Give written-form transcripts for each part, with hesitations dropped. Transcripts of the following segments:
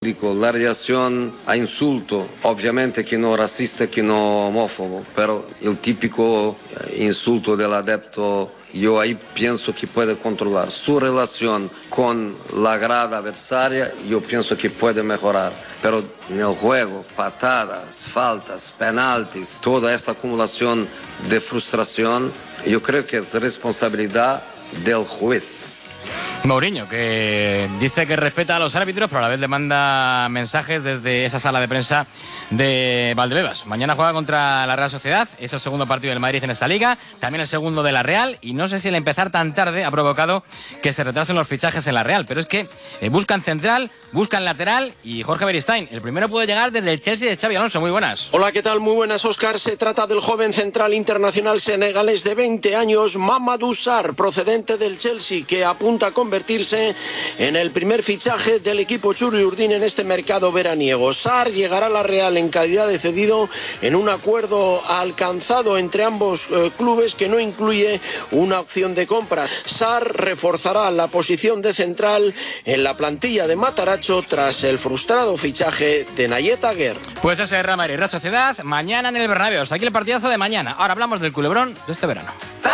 lúdico, la reacción a insulto, obviamente que no racista, que no homófobo, pero el típico insulto del adepto, yo ahí pienso que puede controlar su relación con la grada adversaria, yo pienso que puede mejorar. Pero en el juego, patadas, faltas, penaltis, toda esa acumulación de frustración, yo creo que es responsabilidad del juez. Mourinho, que dice que respeta a los árbitros, pero a la vez le manda mensajes desde esa sala de prensa de Valdebebas. Mañana juega contra la Real Sociedad, es el segundo partido del Madrid en esta liga, también el segundo de la Real, y no sé si el empezar tan tarde ha provocado que se retrasen los fichajes en la Real, pero es que buscan central, buscan lateral, y Jorge Beristain, el primero puede llegar desde el Chelsea de Xabi Alonso. Muy buenas. Hola, ¿qué tal? Muy buenas, Óscar. Se trata del joven central internacional senegalés de 20 años, Mamadou Sarr, procedente del Chelsea, que apunta a convertirse en el primer fichaje del equipo Churri-Urdin en este mercado veraniego. Sarr llegará a la Real en calidad de cedido en un acuerdo alcanzado entre ambos clubes que no incluye una opción de compra. Sarr reforzará la posición de central en la plantilla de Mataracho tras el frustrado fichaje de Nayet Aguer. Pues ese es Real Madrid, Real Sociedad, mañana en el Bernabéu. Hasta aquí el partidazo de mañana. Ahora hablamos del culebrón de este verano.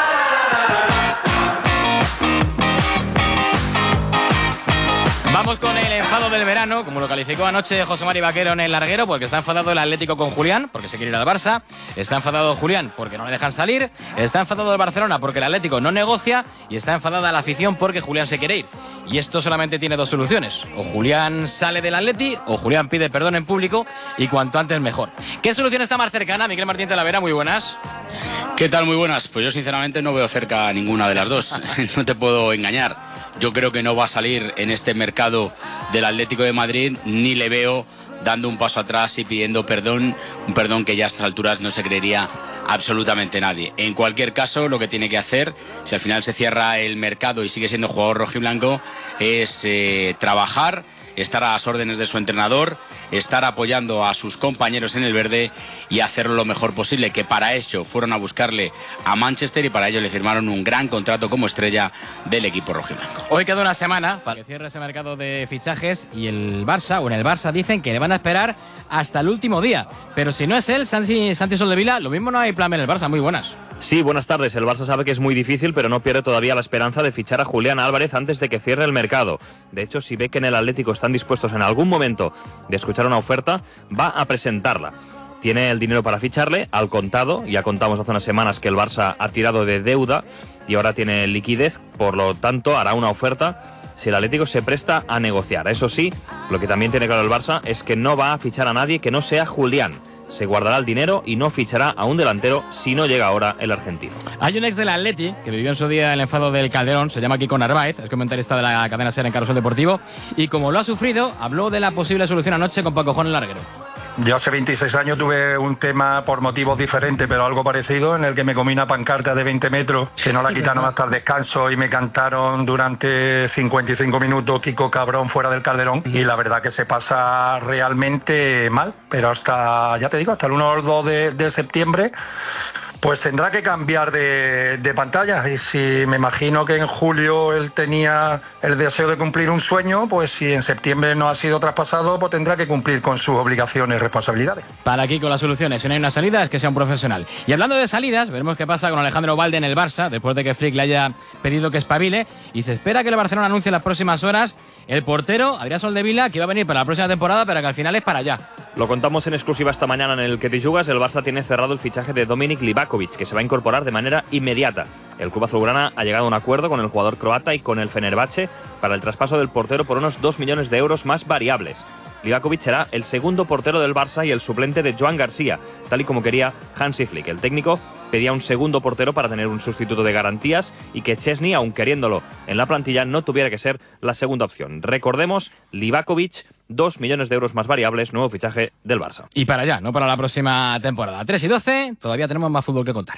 Vamos con el enfado del verano, como lo calificó anoche José Mari Vaquero en el larguero, porque está enfadado el Atlético con Julián, porque se quiere ir al Barça, está enfadado Julián porque no le dejan salir, está enfadado el Barcelona porque el Atlético no negocia y está enfadada la afición porque Julián se quiere ir. Y esto solamente tiene dos soluciones: o Julián sale del Atleti o Julián pide perdón en público, y cuanto antes mejor. ¿Qué solución está más cercana? Miguel Martín Talavera, muy buenas. ¿Qué tal? Muy buenas. Pues yo sinceramente no veo cerca ninguna de las dos. No te puedo engañar. Yo creo que no va a salir en este mercado del Atlético de Madrid, ni le veo dando un paso atrás y pidiendo perdón, un perdón que ya a estas alturas no se creería absolutamente nadie. En cualquier caso, lo que tiene que hacer, si al final se cierra el mercado y sigue siendo jugador rojiblanco, es trabajar, estar a las órdenes de su entrenador, estar apoyando a sus compañeros en el verde y hacerlo lo mejor posible, que para ello fueron a buscarle a Manchester y para ello le firmaron un gran contrato como estrella del equipo rojiblanco. Hoy queda una semana para que cierre ese mercado de fichajes y el Barça, o en el Barça dicen que le van a esperar hasta el último día, pero si no es él, Santi Soldevila, lo mismo no hay plan en el Barça. Muy buenas. Sí, buenas tardes. El Barça sabe que es muy difícil, pero no pierde todavía la esperanza de fichar a Julián Álvarez antes de que cierre el mercado. De hecho, si ve que en el Atlético están dispuestos en algún momento de escuchar una oferta, va a presentarla. Tiene el dinero para ficharle al contado. Ya contamos hace unas semanas que el Barça ha tirado de deuda y ahora tiene liquidez, por lo tanto hará una oferta si el Atlético se presta a negociar. Eso sí, lo que también tiene claro el Barça es que no va a fichar a nadie que no sea Julián. Se guardará el dinero y no fichará a un delantero si no llega ahora el argentino. Hay un ex del Atleti que vivió en su día el enfado del Calderón, se llama Kiko Narváez, es comentarista de la cadena SER en Carrusel Deportivo, y como lo ha sufrido, habló de la posible solución anoche con Paco Juan el larguero. Yo hace 26 años tuve un tema por motivos diferentes, pero algo parecido, en el que me comí una pancarta de 20 metros, que no la quitaron hasta el descanso y me cantaron durante 55 minutos Kiko Cabrón fuera del Calderón. Y la verdad que se pasa realmente mal, pero hasta, ya te digo, hasta el 1 o 2 de septiembre, pues tendrá que cambiar de pantalla. Y si me imagino que en julio él tenía el deseo de cumplir un sueño, pues si en septiembre no ha sido traspasado, pues tendrá que cumplir con sus obligaciones y responsabilidades. Para aquí con las soluciones, si no hay una salida, es que sea un profesional. Y hablando de salidas, veremos qué pasa con Alejandro Balde en el Barça, después de que Flick le haya pedido que espabile, y se espera que el Barcelona anuncie en las próximas horas el portero Adrián Soldevila, que iba a venir para la próxima temporada, pero que al final es para allá. Lo contamos en exclusiva esta mañana en el Que Te Jugas. El Barça tiene cerrado el fichaje de Dominik Livakovic, que se va a incorporar de manera inmediata. El club azulgrana ha llegado a un acuerdo con el jugador croata y con el Fenerbahce para el traspaso del portero por unos 2 millones de euros más variables. Livakovic será el segundo portero del Barça y el suplente de Joan García, tal y como quería Hansi Flick. El técnico pedía un segundo portero para tener un sustituto de garantías y que Chesney, aun queriéndolo en la plantilla, no tuviera que ser la segunda opción. Recordemos, Livakovic, 2 millones de euros más variables, nuevo fichaje del Barça. Y para allá, no para la próxima temporada. 3:12, todavía tenemos más fútbol que contar.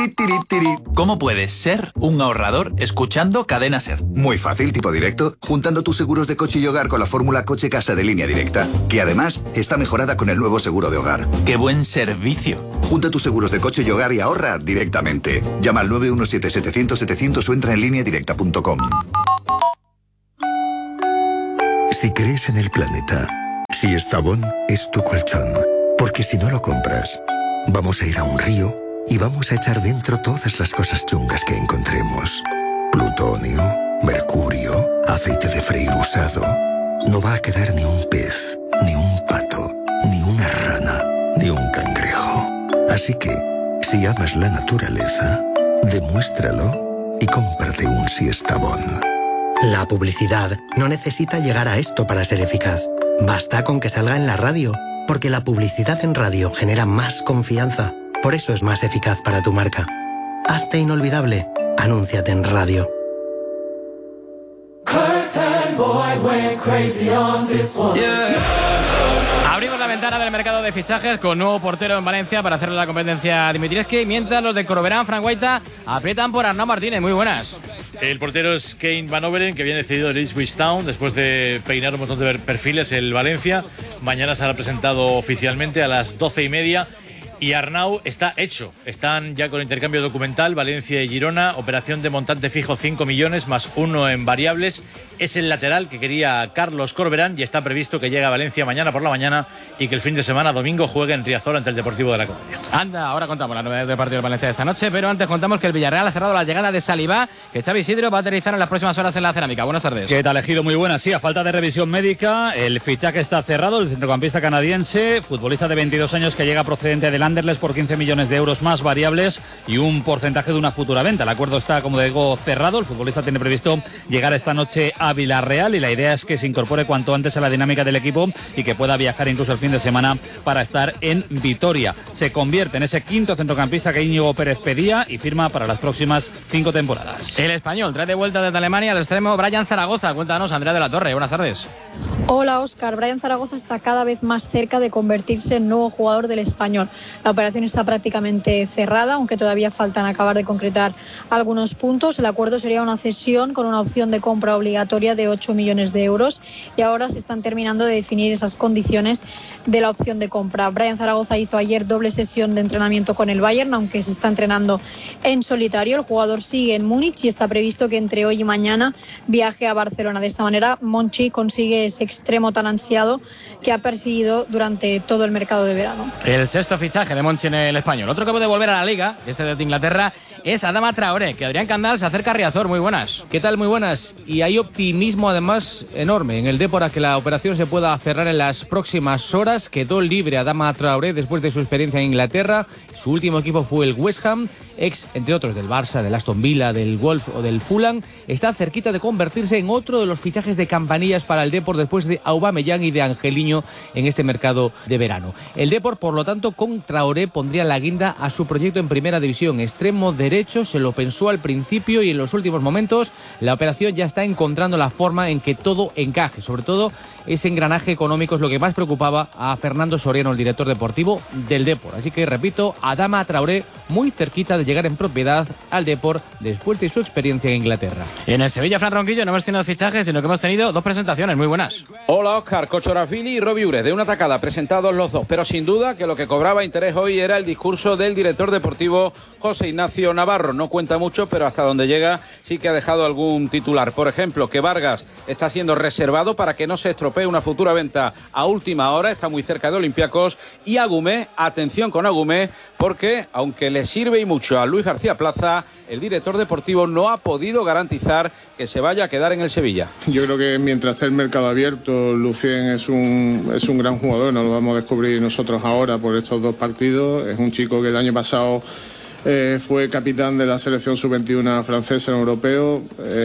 ¿Cómo puedes ser un ahorrador escuchando Cadena SER? Muy fácil, tipo directo, juntando tus seguros de coche y hogar con la fórmula Coche-Casa de Línea Directa, que además está mejorada con el nuevo seguro de hogar. ¡Qué buen servicio! Junta tus seguros de coche y hogar y ahorra directamente. Llama al 917-700-700 o entra en lineadirecta.com. Si crees en el planeta, Siestabón es tu colchón, porque si no lo compras, vamos a ir a un río y vamos a echar dentro todas las cosas chungas que encontremos. Plutonio, mercurio, aceite de freír usado. No va a quedar ni un pez, ni un pato, ni una rana, ni un cangrejo. Así que, si amas la naturaleza, demuéstralo y cómprate un Siestabón. La publicidad no necesita llegar a esto para ser eficaz. Basta con que salga en la radio, porque la publicidad en radio genera más confianza. Por eso es más eficaz para tu marca. Hazte inolvidable. Anúnciate en radio. Abrimos la ventana del mercado de fichajes con nuevo portero en Valencia para hacerle la competencia a Dimitrievski, mientras los de Corberán, Frank Guaita, aprietan por Arnau Martínez. Muy buenas. El portero es Kane Van Overen, que viene cedido del Ipswich Town después de peinar un montón de perfiles el Valencia. Mañana será presentado oficialmente a las 12:30. Y Arnau está hecho. Están ya con intercambio documental, Valencia y Girona. Operación de montante fijo 5 millones más 1 en variables. Es el lateral que quería Carlos Corberán y está previsto que llegue a Valencia mañana por la mañana y que el fin de semana, domingo, juegue en Riazor ante el Deportivo de La Coruña. Anda, ahora contamos las novedades del partido de Valencia de esta noche, pero antes contamos que el Villarreal ha cerrado la llegada de Salivá, que Xavi Isidro va a aterrizar en las próximas horas en la Cerámica. Buenas tardes. ¿Qué tal, Ejido? Muy buenas. Sí, a falta de revisión médica, el fichaje está cerrado. El centrocampista canadiense, futbolista de 22 años que llega procedente del Anderlecht por 15 millones de euros más variables y un porcentaje de una futura venta. El acuerdo está, como digo, cerrado. El futbolista tiene previsto llegar esta noche a Villarreal y la idea es que se incorpore cuanto antes a la dinámica del equipo y que pueda viajar incluso el fin de semana para estar en Vitoria. Se convierte en ese quinto centrocampista que Íñigo Pérez pedía y firma para las próximas 5 temporadas. El español trae de vuelta desde Alemania al extremo Brian Zaragoza. Cuéntanos, Andrea de la Torre. Buenas tardes. Hola, Óscar. Brian Zaragoza está cada vez más cerca de convertirse en nuevo jugador del Español. La operación está prácticamente cerrada, aunque todavía faltan acabar de concretar algunos puntos. El acuerdo sería una cesión con una opción de compra obligatoria de 8 millones de euros y ahora se están terminando de definir esas condiciones de la opción de compra. Brian Zaragoza hizo ayer doble sesión de entrenamiento con el Bayern, aunque se está entrenando en solitario. El jugador sigue en Múnich y está previsto que entre hoy y mañana viaje a Barcelona. De esta manera, Monchi consigue ese extremo tan ansiado que ha perseguido durante todo el mercado de verano. El sexto fichaje de Monchi en el Español. Otro que puede volver a la Liga, este de Inglaterra, es Adama Traoré, que Adrián Candal se acerca a Riazor. Muy buenas. ¿Qué tal? Muy buenas. Y hay optimismo además enorme en el Depor a que la operación se pueda cerrar en las próximas horas. Quedó libre Adama Traoré después de su experiencia en Inglaterra. Su último equipo fue el West Ham, ex, entre otros, del Barça, del Aston Villa, del Wolves o del Fulham. Está cerquita de convertirse en otro de los fichajes de campanillas para el Depor después de Aubameyang y de Angeliño en este mercado de verano. El Depor, por lo tanto, con Traoré pondría la guinda a su proyecto en Primera División. Extremo derecho, se lo pensó al principio y en los últimos momentos la operación ya está encontrando la forma en que todo encaje. Sobre todo ese engranaje económico es lo que más preocupaba a Fernando Soriano, el director deportivo del Depor. Así que, repito, Adama Traoré muy cerquita de llegar en propiedad al Depor después de su experiencia en Inglaterra. En el Sevilla, Fran Ronquillo, no hemos tenido fichajes, sino que hemos tenido dos presentaciones muy buenas. Hola, Óscar. Kochorashvili y Robbie Ure, de una tacada, presentados los dos. Pero sin duda que lo que cobraba interés hoy era el discurso del director deportivo José Ignacio Navarro. No cuenta mucho, pero hasta donde llega sí que ha dejado algún titular. Por ejemplo, que Vargas está siendo reservado para que no se estropee una futura venta a última hora. Está muy cerca de Olympiacos. Y Agumé, atención con Agumé, porque aunque le sirve y mucho a Luis García Plaza, el director deportivo no ha podido garantizar que se vaya a quedar en el Sevilla. Yo creo que mientras esté el mercado abierto, Lucien es un gran jugador, no lo vamos a descubrir nosotros ahora por estos dos partidos. Es un chico que el año pasado fue capitán de la selección sub-21 francesa en europeo,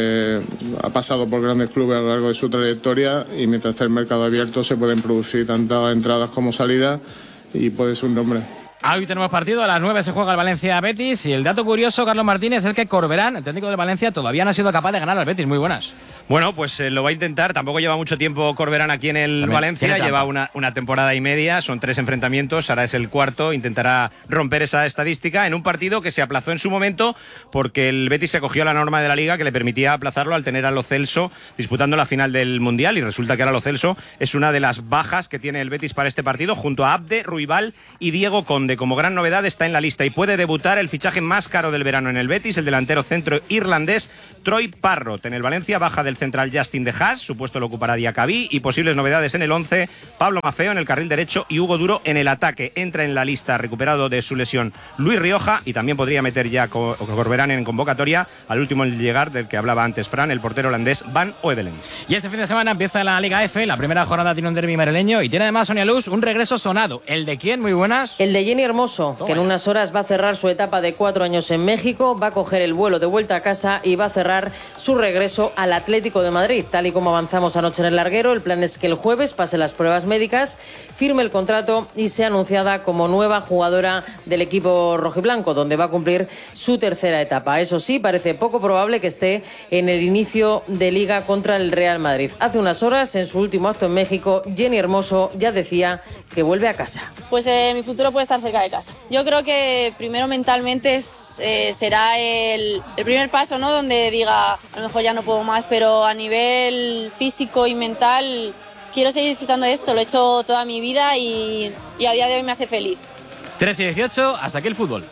ha pasado por grandes clubes a lo largo de su trayectoria y mientras esté el mercado abierto se pueden producir tantas entradas como salidas y puede ser un nombre. Hoy tenemos partido, a las 9 se juega el Valencia-Betis y el dato curioso, Carlos Martínez, es que Corberán, el técnico de Valencia, todavía no ha sido capaz de ganar al Betis. Muy buenas. Bueno, pues lo va a intentar. Tampoco lleva mucho tiempo Corberán aquí en el Valencia. Lleva una temporada y media, son 3 enfrentamientos, ahora es el cuarto. Intentará romper esa estadística en un partido que se aplazó en su momento porque el Betis se acogió a la norma de la Liga que le permitía aplazarlo al tener a Lo Celso disputando la final del Mundial y resulta que ahora Lo Celso es una de las bajas que tiene el Betis para este partido junto a Abde, Ruibal y Diego Conde. donde como gran novedad está en la lista y puede debutar el fichaje más caro del verano en el Betis, el delantero centro irlandés Troy Parrott. En el Valencia baja del central Justin De Haas, su puesto lo ocupará Diacabí, y posibles novedades en el 11, Pablo Maffeo en el carril derecho y Hugo Duro en el ataque. Entra en la lista, recuperado de su lesión, Luis Rioja, y también podría meter ya Corberán en convocatoria al último en llegar, del que hablaba antes Fran, el portero holandés Van Oedelen. Y este fin de semana empieza la Liga F, la primera jornada tiene un derbi madrileño y tiene además, Sonia Luz, un regreso sonado. ¿El de quién? Muy buenas. El de Jenny Hermoso, que en unas horas va a cerrar su etapa de 4 años en México, va a coger el vuelo de vuelta a casa y va a cerrar su regreso al Atlético de Madrid. Tal y como avanzamos anoche en el larguero, el plan es que el jueves pase las pruebas médicas, firme el contrato y sea anunciada como nueva jugadora del equipo rojiblanco, donde va a cumplir su tercera etapa. Eso sí, parece poco probable que esté en el inicio de Liga contra el Real Madrid. Hace unas horas, en su último acto en México, Jenny Hermoso ya decía que vuelve a casa. Pues mi futuro puede estar cerca de casa. Yo creo que primero mentalmente será el primer paso, ¿no? Donde diga, a lo mejor ya no puedo más, pero a nivel físico y mental quiero seguir disfrutando de esto. Lo he hecho toda mi vida y a día de hoy me hace feliz. 3:18, hasta aquí el fútbol.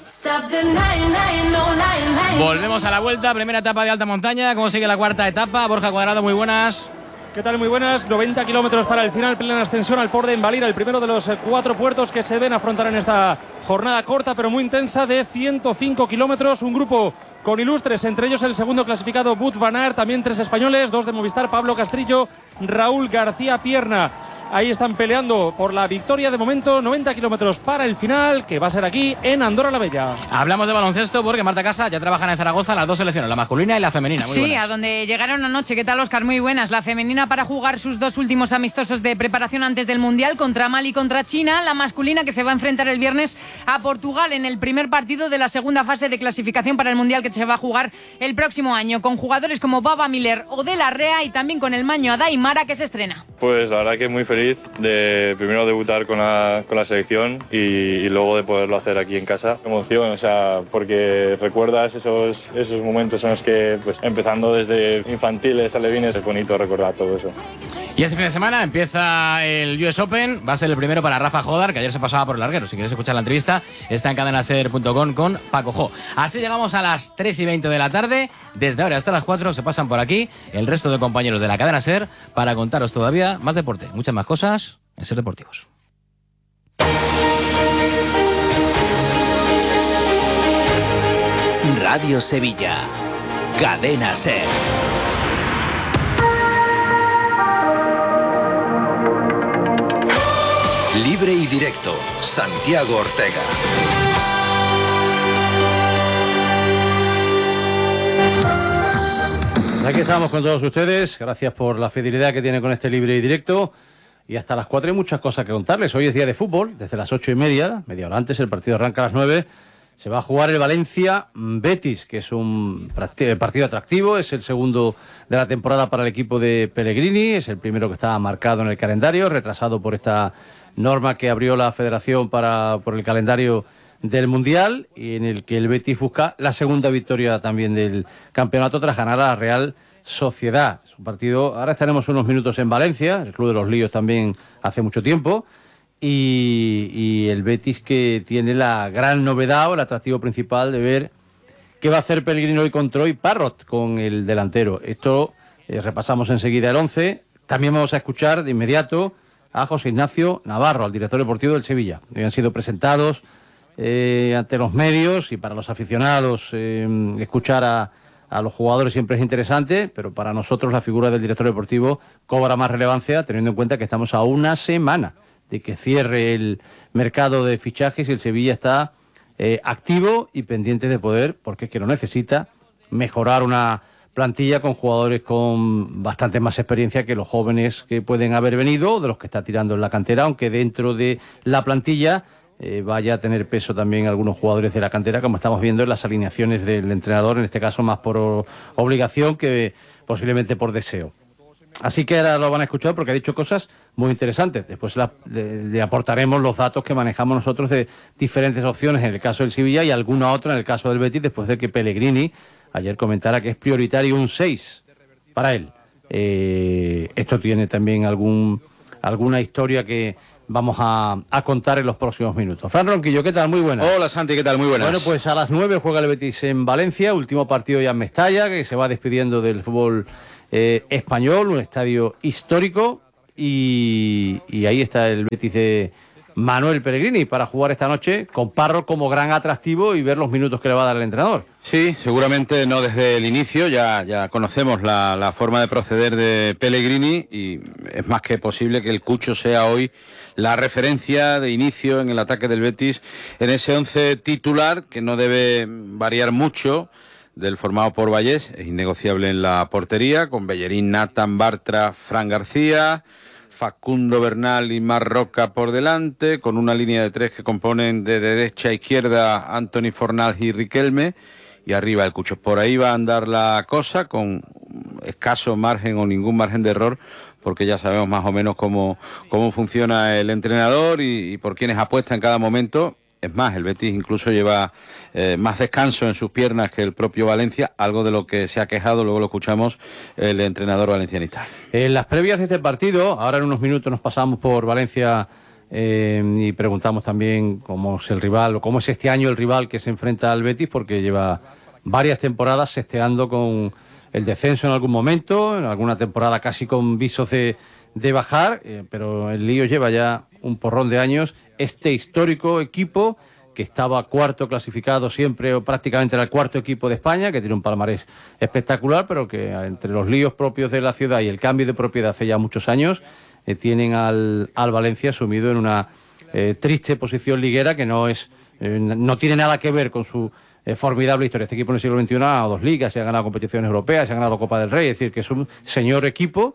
Volvemos a la vuelta, primera etapa de alta montaña. ¿Cómo sigue la cuarta etapa? Borja Cuadrado, muy buenas. ¿Qué tal? Muy buenas. 90 kilómetros para el final, plena ascensión al Port de Envalira, el primero de los 4 puertos que se deben afrontar en esta jornada corta pero muy intensa de 105 kilómetros. Un grupo con ilustres, entre ellos el segundo clasificado Wout van Aert, también 3 españoles, 2 de Movistar, Pablo Castrillo, Raúl García Pierna. Ahí están peleando por la victoria de momento. 90 kilómetros para el final, que va a ser aquí en Andorra la Bella. Hablamos de baloncesto porque Marta Casa ya trabajan en Zaragoza las 2 selecciones, la masculina y la femenina. Muy sí, buenas. A donde llegaron anoche. ¿Qué tal, Óscar? Muy buenas. La femenina para jugar sus 2 últimos amistosos de preparación antes del Mundial contra Mali y contra China. La masculina que se va a enfrentar el viernes a Portugal en el primer partido de la segunda fase de clasificación para el Mundial que se va a jugar el próximo año, con jugadores como Baba Miller o De La Rea y también con el maño Adaimara, que se estrena. Pues la verdad que muy feliz de primero debutar con la selección y luego de poderlo hacer aquí en casa. Emoción, o sea, porque recuerdas esos momentos en los que, pues, empezando desde infantiles, alevines, es bonito recordar todo eso. Y este fin de semana empieza el US Open, va a ser el primero para Rafa Jodar, que ayer se pasaba por el larguero. Si quieres escuchar la entrevista, está en cadenaser.com con Paco Jo. Así llegamos a las 3:20 de la tarde. Desde ahora hasta las 4 se pasan por aquí el resto de compañeros de la cadena SER para contaros todavía más deporte, muchas más cosas en SER Deportivos. Radio Sevilla, Cadena SER. Libre y directo, Santiago Ortega. Aquí estamos con todos ustedes. Gracias por la fidelidad que tienen con este Libre y Directo. Y hasta las 4 hay muchas cosas que contarles. Hoy es día de fútbol, desde las 8:30, media hora antes, el partido arranca a las 9. Se va a jugar el Valencia-Betis, que es un partido atractivo. Es el segundo de la temporada para el equipo de Pellegrini. Es el primero que está marcado en el calendario, retrasado por esta norma que abrió la Federación por el calendario del Mundial, y en el que el Betis busca la segunda victoria también del campeonato tras ganar a la Real Sociedad. Es un partido, ahora estaremos unos minutos en Valencia, el Club de los Líos también hace mucho tiempo, y el Betis que tiene la gran novedad o el atractivo principal de ver qué va a hacer Pellegrini hoy con Troy Parrott, con el delantero. Esto repasamos enseguida el 11. También vamos a escuchar de inmediato a José Ignacio Navarro, al director deportivo del Sevilla. Hoy han sido presentados ante los medios, y para los aficionados escuchar a los jugadores siempre es interesante, pero para nosotros la figura del director deportivo cobra más relevancia teniendo en cuenta que estamos a una semana de que cierre el mercado de fichajes y el Sevilla está activo y pendiente de poder, porque es que lo necesita, mejorar una plantilla con jugadores con bastante más experiencia que los jóvenes que pueden haber venido, de los que está tirando en la cantera, aunque dentro de la plantilla vaya a tener peso también algunos jugadores de la cantera, como estamos viendo en las alineaciones del entrenador, en este caso más por obligación que posiblemente por deseo. Así que ahora lo van a escuchar porque ha dicho cosas muy interesantes. Después le aportaremos los datos que manejamos nosotros de diferentes opciones en el caso del Sevilla y alguna otra en el caso del Betis, después de que Pellegrini ayer comentara que es prioritario un 6 para él. Esto tiene también algún alguna historia que vamos a contar en los próximos minutos. Fran Ronquillo, ¿qué tal? Muy buenas. Hola Santi, ¿qué tal? Muy buenas. Bueno, pues a las 9 juega el Betis en Valencia, último partido ya en Mestalla, que se va despidiendo del fútbol español, un estadio histórico, y ahí está el Betis de Manuel Pellegrini para jugar esta noche con Parro como gran atractivo y ver los minutos que le va a dar el entrenador. Sí, seguramente no desde el inicio, ya conocemos la forma de proceder de Pellegrini y es más que posible que el Cucho sea hoy la referencia de inicio en el ataque del Betis en ese 11 titular que no debe variar mucho del formado por Vallés, es innegociable en la portería, con Bellerín, Nathan, Bartra, Fran García, Facundo Bernal y Mar Roca por delante, con una línea de 3 que componen de derecha a izquierda Anthony Fornals y Riquelme, y arriba el Cucho. Por ahí va a andar la cosa, con escaso margen o ningún margen de error, porque ya sabemos más o menos cómo funciona el entrenador y por quienes apuesta en cada momento. Es más, el Betis incluso lleva más descanso en sus piernas que el propio Valencia, algo de lo que se ha quejado, luego lo escuchamos, el entrenador valencianista. En las previas de este partido, ahora en unos minutos nos pasamos por Valencia y preguntamos también cómo es el rival, o cómo es este año el rival que se enfrenta al Betis, porque lleva varias temporadas sesteando con el descenso en algún momento, en alguna temporada casi con visos de bajar, pero el lío lleva ya un porrón de años. Este histórico equipo que estaba cuarto clasificado siempre, o prácticamente era el cuarto equipo de España, que tiene un palmarés espectacular, pero que entre los líos propios de la ciudad y el cambio de propiedad hace ya muchos años, tienen al Valencia sumido en una triste posición liguera que no tiene nada que ver con su formidable historia. Este equipo en el siglo XXI ha ganado 2 ligas, se ha ganado competiciones europeas, se ha ganado Copa del Rey, es decir, que es un señor equipo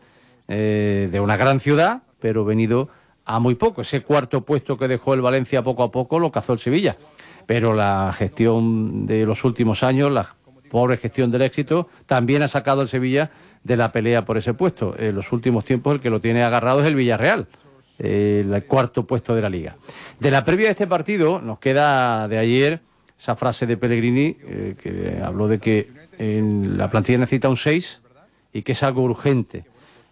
de una gran ciudad, pero venido a muy poco. Ese cuarto puesto que dejó el Valencia poco a poco lo cazó el Sevilla, pero la gestión de los últimos años, la pobre gestión del éxito, también ha sacado el Sevilla de la pelea por ese puesto. En los últimos tiempos el que lo tiene agarrado es el Villarreal, el cuarto puesto de la Liga. De la previa de este partido nos queda de ayer esa frase de Pellegrini que habló de que en la plantilla necesita un 6 y que es algo urgente.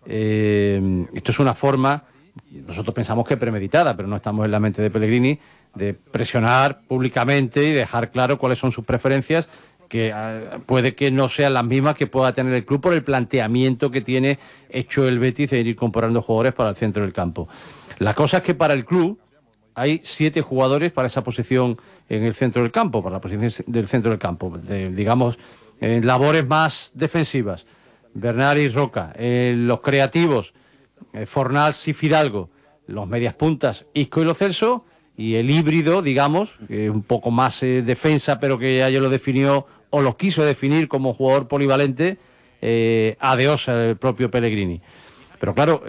Esto es una forma, nosotros pensamos que premeditada, pero no estamos en la mente de Pellegrini, de presionar públicamente y dejar claro cuáles son sus preferencias, que puede que no sean las mismas que pueda tener el club por el planteamiento que tiene hecho el Betis de ir incorporando jugadores para el centro del campo. La cosa es que para el club hay 7 jugadores para esa posición en el centro del campo, para la posición del centro del campo, digamos, en labores más defensivas. Bernal y Roca, los creativos, Fornals y Fidalgo, los medias puntas, Isco y Lo Celso, y el híbrido, digamos, que un poco más defensa, pero que ya lo definió o lo quiso definir como jugador polivalente, Adeosa, el propio Pellegrini. Pero claro,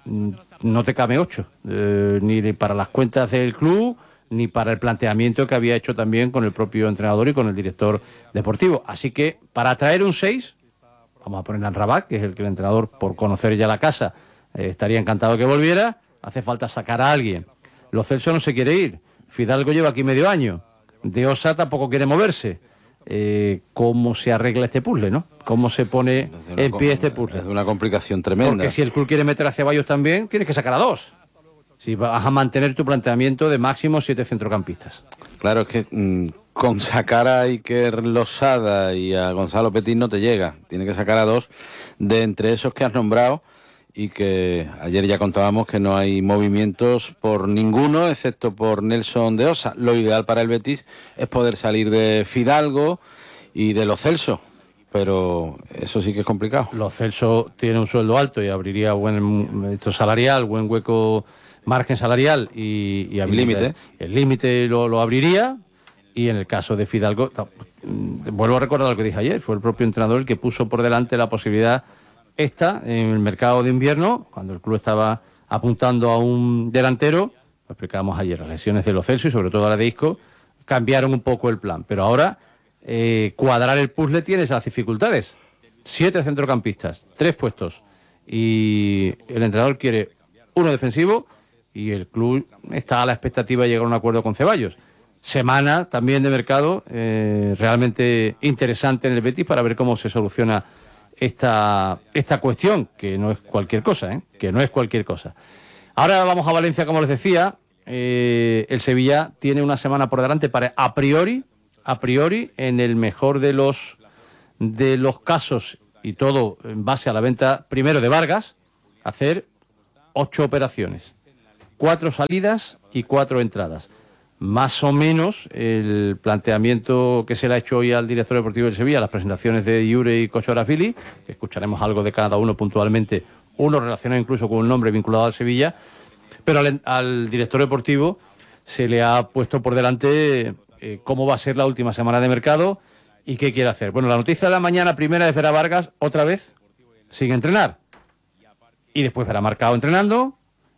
no te cabe 8, ni para las cuentas del club, ni para el planteamiento que había hecho también con el propio entrenador y con el director deportivo. Así que, para traer un 6, vamos a poner a Rabat, que es el entrenador, por conocer ya la casa, estaría encantado de que volviera. Hace falta sacar a alguien. Lo Celso no se quiere ir. Fidalgo lleva aquí medio año. Deosa tampoco quiere moverse. ¿Cómo se arregla este puzzle, no? ¿Cómo se pone en pie este puzzle? Es una complicación tremenda. Porque si el club quiere meter a Ceballos también, tienes que sacar a 2. Si vas a mantener tu planteamiento de máximo 7 centrocampistas. Claro, es que con sacar a Iker Losada y a Gonzalo Petit no te llega. Tiene que sacar a 2 de entre esos que has nombrado, y que ayer ya contábamos que no hay movimientos por ninguno, excepto por Nelson de Osa. Lo ideal para el Betis es poder salir de Fidalgo y de Lo Celso, pero eso sí que es complicado. Lo Celso tiene un sueldo alto y abriría buen salarial, buen hueco, margen salarial y límite. El límite lo abriría, y en el caso de Fidalgo, vuelvo a recordar lo que dije ayer, fue el propio entrenador el que puso por delante la posibilidad en el mercado de invierno, cuando el club estaba apuntando a un delantero. Lo explicábamos ayer, las lesiones de Lo Celso y sobre todo la de Isco cambiaron un poco el plan, pero ahora cuadrar el puzzle tiene esas dificultades. 7 centrocampistas, 3 puestos, y el entrenador quiere uno defensivo, y el club está a la expectativa de llegar a un acuerdo con Ceballos. Semana también de mercado realmente interesante en el Betis para ver cómo se soluciona esta cuestión, que no es cualquier cosa, que no es cualquier cosa. Ahora vamos a Valencia, como les decía. El Sevilla tiene una semana por delante para, a priori, en el mejor de los casos, y todo en base a la venta primero de Vargas, hacer 8 operaciones, 4 salidas y 4 entradas. Más o menos el planteamiento que se le ha hecho hoy al director deportivo del Sevilla, las presentaciones de Yure y Kochorafili, que escucharemos algo de cada uno puntualmente, uno relacionado incluso con un nombre vinculado al Sevilla, pero al director deportivo se le ha puesto por delante cómo va a ser la última semana de mercado y qué quiere hacer. Bueno, la noticia de la mañana primera es ver a Vargas otra vez sin entrenar, y después verá Marcao entrenando,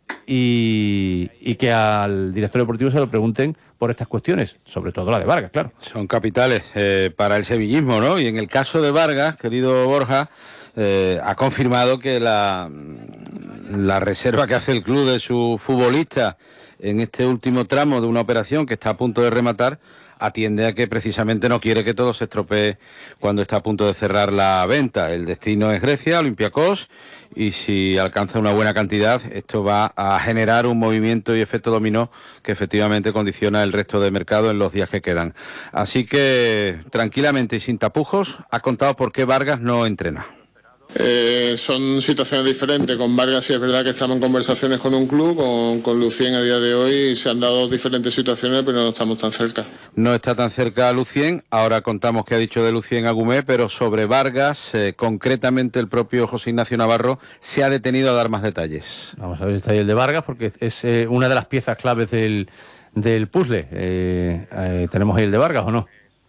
y que al director deportivo se lo pregunten por estas cuestiones, sobre todo la de Vargas, claro. Son capitales para el sevillismo, ¿no? Y en el caso de Vargas, querido Borja, ha confirmado que la reserva que hace el club de su futbolista en este último tramo de una operación que está a punto de rematar atiende a que precisamente no quiere que todo se estropee cuando está a punto de cerrar la venta. El destino es Grecia, Olympiacos, y si alcanza una buena cantidad, esto va a generar un movimiento y efecto dominó que efectivamente condiciona el resto del mercado en los días que quedan. Así que, tranquilamente y sin tapujos, ha contado por qué Vargas no entrena. Son situaciones diferentes. Con Vargas sí es verdad que estamos en conversaciones con un club, con Lucien a día de hoy se han dado diferentes situaciones, pero no estamos tan cerca. No está tan cerca Lucien, ahora contamos qué ha dicho de Lucien Agumé, pero sobre Vargas, concretamente el propio José Ignacio Navarro se ha detenido a dar más detalles. Vamos a ver si está ahí el de Vargas, porque es una de las piezas claves del puzzle. ¿Tenemos ahí el de Vargas o no?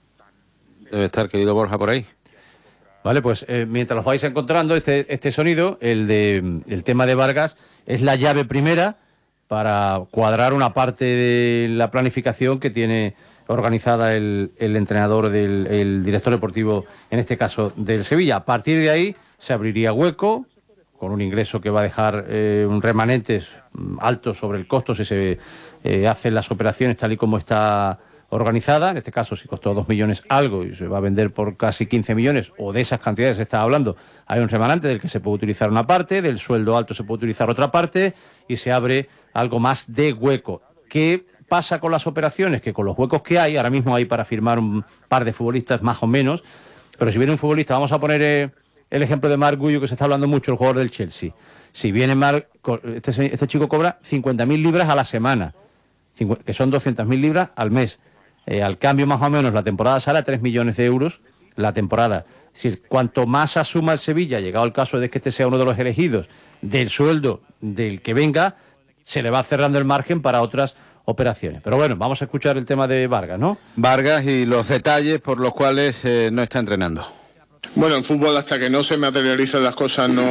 Debe estar, querido Borja, por ahí. Vale, pues mientras los vais encontrando, este sonido, el tema de Vargas, es la llave primera para cuadrar una parte de la planificación que tiene organizada el entrenador, el director deportivo, en este caso del Sevilla. A partir de ahí se abriría hueco, con un ingreso que va a dejar un remanente alto sobre el costo si se hacen las operaciones tal y como está organizada. En este caso, si costó 2 millones algo y se va a vender por casi 15 millones, o de esas cantidades se está hablando, hay un remanente del que se puede utilizar una parte, del sueldo alto se puede utilizar otra parte, y se abre algo más de hueco. ¿Qué pasa con las operaciones? Que con los huecos que hay, ahora mismo hay para firmar un par de futbolistas más o menos, pero si viene un futbolista, vamos a poner el ejemplo de Marc Gullo, que se está hablando mucho, el jugador del Chelsea. Si viene Marc, este chico cobra 50.000 libras a la semana, que son 200.000 libras al mes. Al cambio, más o menos, la temporada sale a 3 millones de euros la temporada. Cuanto más asuma el Sevilla, llegado el caso de que este sea uno de los elegidos, del sueldo del que venga, se le va cerrando el margen para otras operaciones. Pero bueno, vamos a escuchar el tema de Vargas, ¿no? Vargas y los detalles por los cuales no está entrenando. Bueno, en fútbol hasta que no se materializan las cosas no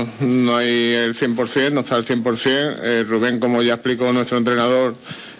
hay el 100%, no está el 100%. Rubén, como ya explicó nuestro entrenador,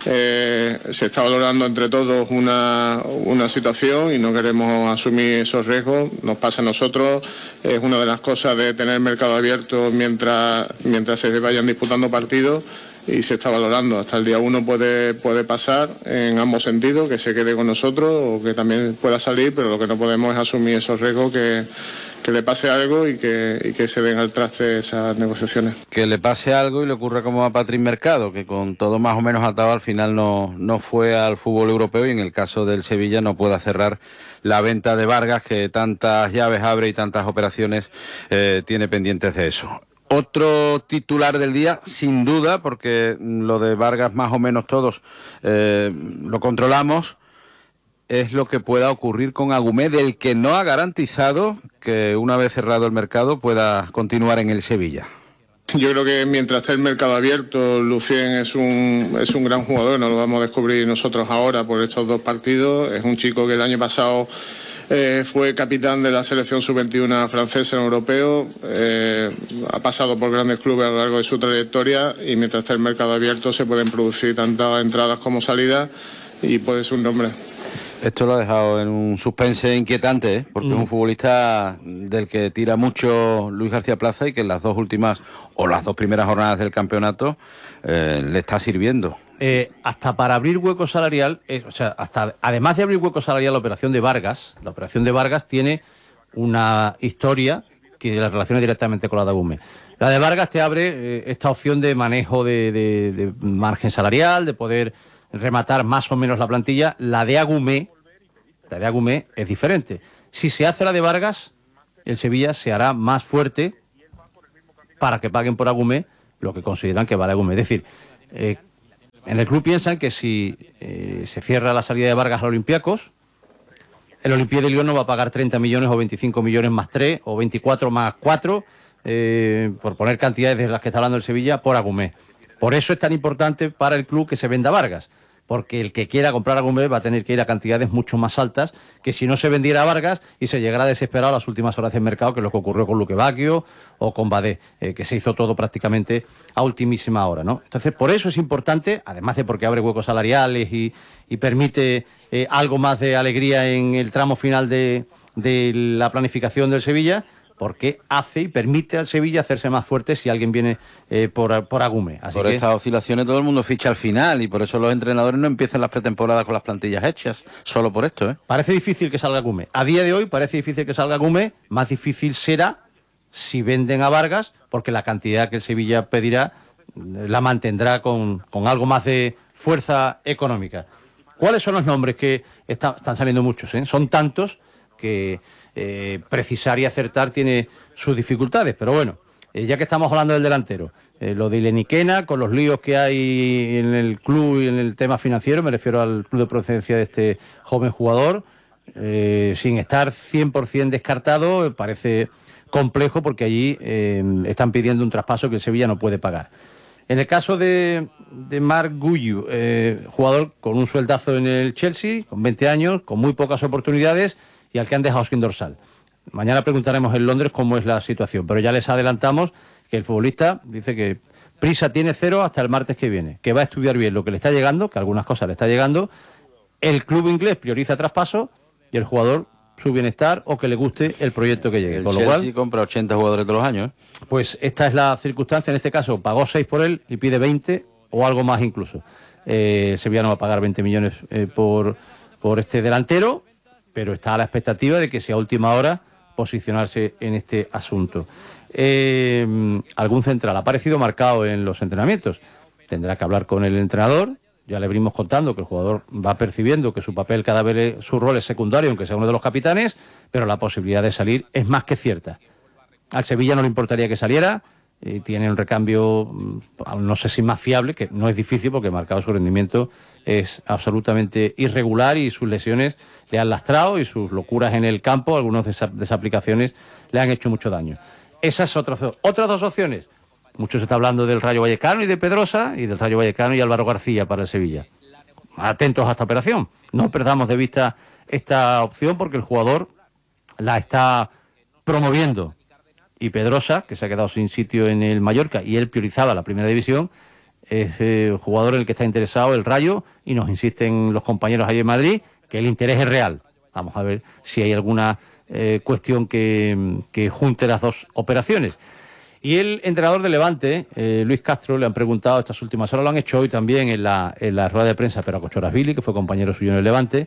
se está valorando entre todos una situación y no queremos asumir esos riesgos. Nos pasa a nosotros, es una de las cosas de tener mercado abierto mientras se vayan disputando partidos, y se está valorando. Hasta el día 1 puede pasar en ambos sentidos, que se quede con nosotros o que también pueda salir, pero lo que no podemos es asumir esos riesgos, que le pase algo y que se den al traste esas negociaciones. Que le pase algo y le ocurra como a Patrick Mercado, que con todo más o menos atado al final no fue al fútbol europeo, y en el caso del Sevilla no pueda cerrar la venta de Vargas, que tantas llaves abre y tantas operaciones tiene pendientes de eso. Otro titular del día, sin duda, porque lo de Vargas más o menos todos lo controlamos, es lo que pueda ocurrir con Agumé, del que no ha garantizado que una vez cerrado el mercado pueda continuar en el Sevilla. Yo creo que mientras esté el mercado abierto, Lucien es un gran jugador, no lo vamos a descubrir nosotros ahora por estos 2 partidos. Es un chico que el año pasado fue capitán de la selección sub-21 francesa en europeo, ha pasado por grandes clubes a lo largo de su trayectoria, y mientras esté el mercado abierto se pueden producir tantas entradas como salidas y puede ser un nombre. Esto lo ha dejado en un suspense inquietante, porque es un futbolista del que tira mucho Luis García Plaza y que en las 2 últimas o las 2 primeras jornadas del campeonato le está sirviendo. Hasta para abrir hueco salarial, además de abrir hueco salarial, la operación de Vargas tiene una historia que las relacione directamente con la de Agumé. La de Vargas te abre esta opción de manejo de margen salarial, de poder rematar más o menos la plantilla. La de Agumé es diferente. Si se hace la de Vargas, el Sevilla se hará más fuerte para que paguen por Agumé lo que consideran que vale Agumé. Es decir, en el club piensan que si se cierra la salida de Vargas al Olympiacos, el Olympique de Lyon no va a pagar 30 millones o 25 millones más 3 o 24 más 4, por poner cantidades de las que está hablando el Sevilla, por Agumé. Por eso es tan importante para el club que se venda Vargas, porque el que quiera comprar Agumé va a tener que ir a cantidades mucho más altas que si no se vendiera Vargas y se llegara desesperado a las últimas horas del mercado, que es lo que ocurrió con Luque Bacchio o con Badé, que se hizo todo prácticamente a ultimísima hora, ¿no? Entonces, por eso es importante, además de porque abre huecos salariales y permite algo más de alegría en el tramo final de la planificación del Sevilla, porque hace y permite al Sevilla hacerse más fuerte si alguien viene por Agumé. Así por estas oscilaciones todo el mundo ficha al final y por eso los entrenadores no empiezan las pretemporadas con las plantillas hechas, solo por esto. Parece difícil que salga Agumé. A día de hoy parece difícil que salga Agumé, más difícil será si venden a Vargas, porque la cantidad que el Sevilla pedirá la mantendrá con algo más de fuerza económica. ¿Cuáles son los nombres que están saliendo muchos? Son tantos que precisar y acertar tiene sus dificultades, pero bueno, ya que estamos hablando del delantero, lo de Ileniquena, con los líos que hay en el club y en el tema financiero, me refiero al club de procedencia de este joven jugador, sin estar 100% descartado, parece complejo porque allí están pidiendo un traspaso que el Sevilla no puede pagar. En el caso de Marc Guiu, jugador con un sueldazo en el Chelsea, con 20 años, con muy pocas oportunidades y al que han dejado sin dorsal. Mañana preguntaremos en Londres cómo es la situación, pero ya les adelantamos que el futbolista dice que prisa tiene cero hasta el martes que viene, que va a estudiar bien lo que le está llegando, que algunas cosas le está llegando, el club inglés prioriza traspaso y el jugador su bienestar o que le guste el proyecto que llegue. El con lo Chelsea cual compra 80 jugadores todos los años. Pues esta es la circunstancia, en este caso pagó 6 por él y pide 20 o algo más incluso. Sevilla no va a pagar 20 millones por este delantero, pero está a la expectativa de que sea última hora posicionarse en este asunto. Algún central ha aparecido marcado en los entrenamientos. Tendrá que hablar con el entrenador. Ya le venimos contando que el jugador va percibiendo que su papel cada vez, su rol es secundario, aunque sea uno de los capitanes, pero la posibilidad de salir es más que cierta. Al Sevilla no le importaría que saliera, tiene un recambio, no sé si más fiable, que no es difícil porque marcado su rendimiento es absolutamente irregular y sus lesiones le han lastrado y sus locuras en el campo, algunas desaplicaciones le han hecho mucho daño. Esas otras dos opciones. Mucho se está hablando del Rayo Vallecano y de Pedrosa, y del Rayo Vallecano y Álvaro García para el Sevilla. Atentos a esta operación. No perdamos de vista esta opción porque el jugador la está promoviendo. Y Pedrosa, que se ha quedado sin sitio en el Mallorca y él priorizaba la primera división, es el jugador en el que está interesado el Rayo y nos insisten los compañeros ahí en Madrid que el interés es real. Vamos a ver si hay alguna cuestión que junte las dos operaciones. Y el entrenador de Levante, Luis Castro, le han preguntado estas últimas horas, lo han hecho hoy también en la rueda de prensa, pero a Cochorasvili, que fue compañero suyo en el Levante,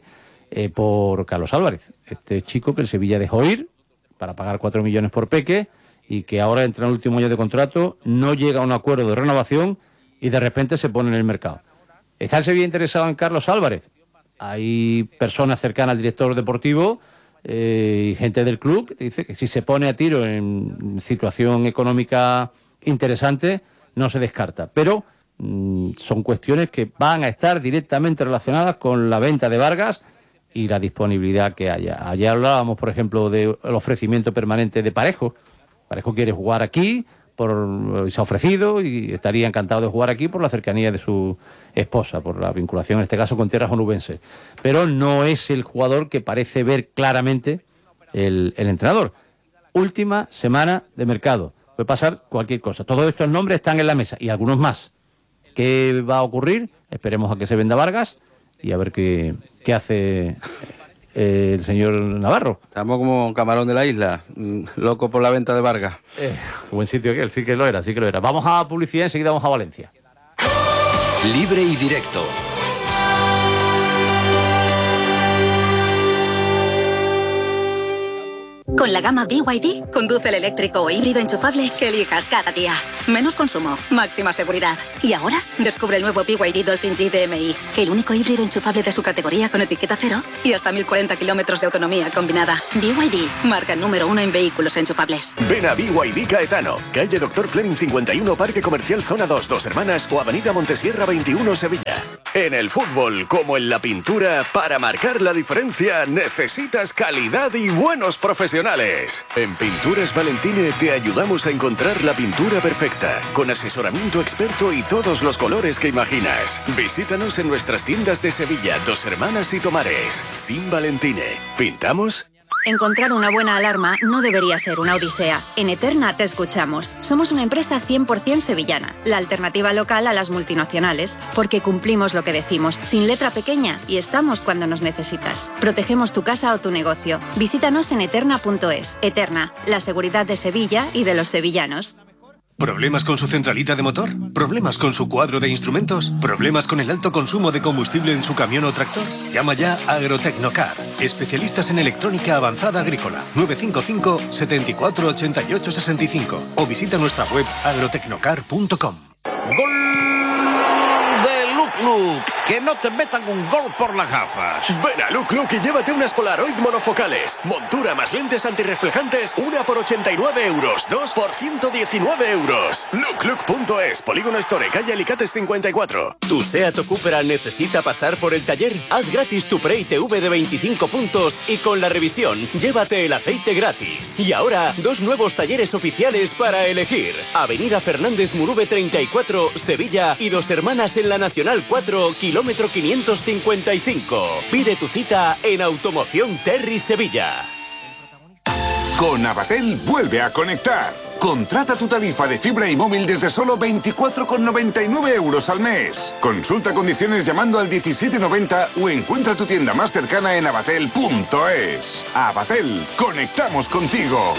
por Carlos Álvarez, este chico que el Sevilla dejó ir para pagar 4 millones por Peque y que ahora entra en el último año de contrato, no llega a un acuerdo de renovación y de repente se pone en el mercado. ¿Está el Sevilla interesado en Carlos Álvarez? Hay personas cercanas al director deportivo y gente del club que dice que si se pone a tiro en situación económica interesante, no se descarta. Pero son cuestiones que van a estar directamente relacionadas con la venta de Vargas y la disponibilidad que haya. Ayer hablábamos, por ejemplo, del ofrecimiento permanente de Parejo. Parejo quiere jugar aquí, se ha ofrecido y estaría encantado de jugar aquí por la cercanía de su esposa, por la vinculación en este caso con tierras onubenses. Pero no es el jugador que parece ver claramente el entrenador. Última semana de mercado. Puede pasar cualquier cosa. Todos estos nombres están en la mesa y algunos más. ¿Qué va a ocurrir? Esperemos a que se venda Vargas y a ver qué hace el señor Navarro. Estamos como camarón de la isla, loco por la venta de Vargas. Buen sitio aquel, sí que lo era, sí que lo era. Vamos a publicidad, enseguida vamos a Valencia. Libre y directo. Con la gama BYD, conduce el eléctrico o híbrido enchufable que elijas cada día. Menos consumo, máxima seguridad. Y ahora, descubre el nuevo BYD Dolphin G DMI, el único híbrido enchufable de su categoría con etiqueta cero y hasta 1040 kilómetros de autonomía combinada. BYD, marca número 1 en vehículos enchufables. Ven a BYD Caetano, calle Dr. Fleming 51, Parque Comercial Zona 2, Dos Hermanas o Avenida Montesierra 21, Sevilla. En el fútbol, como en la pintura, para marcar la diferencia necesitas calidad y buenos profesionales. En Pinturas Valentine te ayudamos a encontrar la pintura perfecta, con asesoramiento experto y todos los colores que imaginas. Visítanos en nuestras tiendas de Sevilla, Dos Hermanas y Tomares. Fin Valentine. ¿Pintamos? Encontrar una buena alarma no debería ser una odisea. En Eterna te escuchamos. Somos una empresa 100% sevillana, la alternativa local a las multinacionales, porque cumplimos lo que decimos, sin letra pequeña, y estamos cuando nos necesitas. Protegemos tu casa o tu negocio. Visítanos en eterna.es. Eterna, la seguridad de Sevilla y de los sevillanos. ¿Problemas con su centralita de motor? ¿Problemas con su cuadro de instrumentos? ¿Problemas con el alto consumo de combustible en su camión o tractor? Llama ya a Agrotecnocar, especialistas en electrónica avanzada agrícola. 955 74 88 65 o visita nuestra web agrotecnocar.com. ¡Gol de Luc Luc! ¡Que no te metan un gol por las gafas! Ven a Luc Luc y llévate unas Polaroid monofocales. Montura más lentes antirreflejantes, una por 89 euros, dos por 119 euros. LucLuc.es, Polígono Store, calle Alicates 54. ¿Tu SEAT o Cupra necesita pasar por el taller? Haz gratis tu Pre-ITV de 25 puntos y con la revisión, llévate el aceite gratis. Y ahora, 2 nuevos talleres oficiales para elegir. Avenida Fernández Murube 34, Sevilla y Dos Hermanas en la Nacional 4, kilómetro 555. Pide tu cita en Automoción Terry Sevilla. Con Abatel vuelve a conectar. Contrata tu tarifa de fibra y móvil desde solo 24,99 euros al mes. Consulta condiciones llamando al 1790 o encuentra tu tienda más cercana en abatel.es. Abatel, conectamos contigo.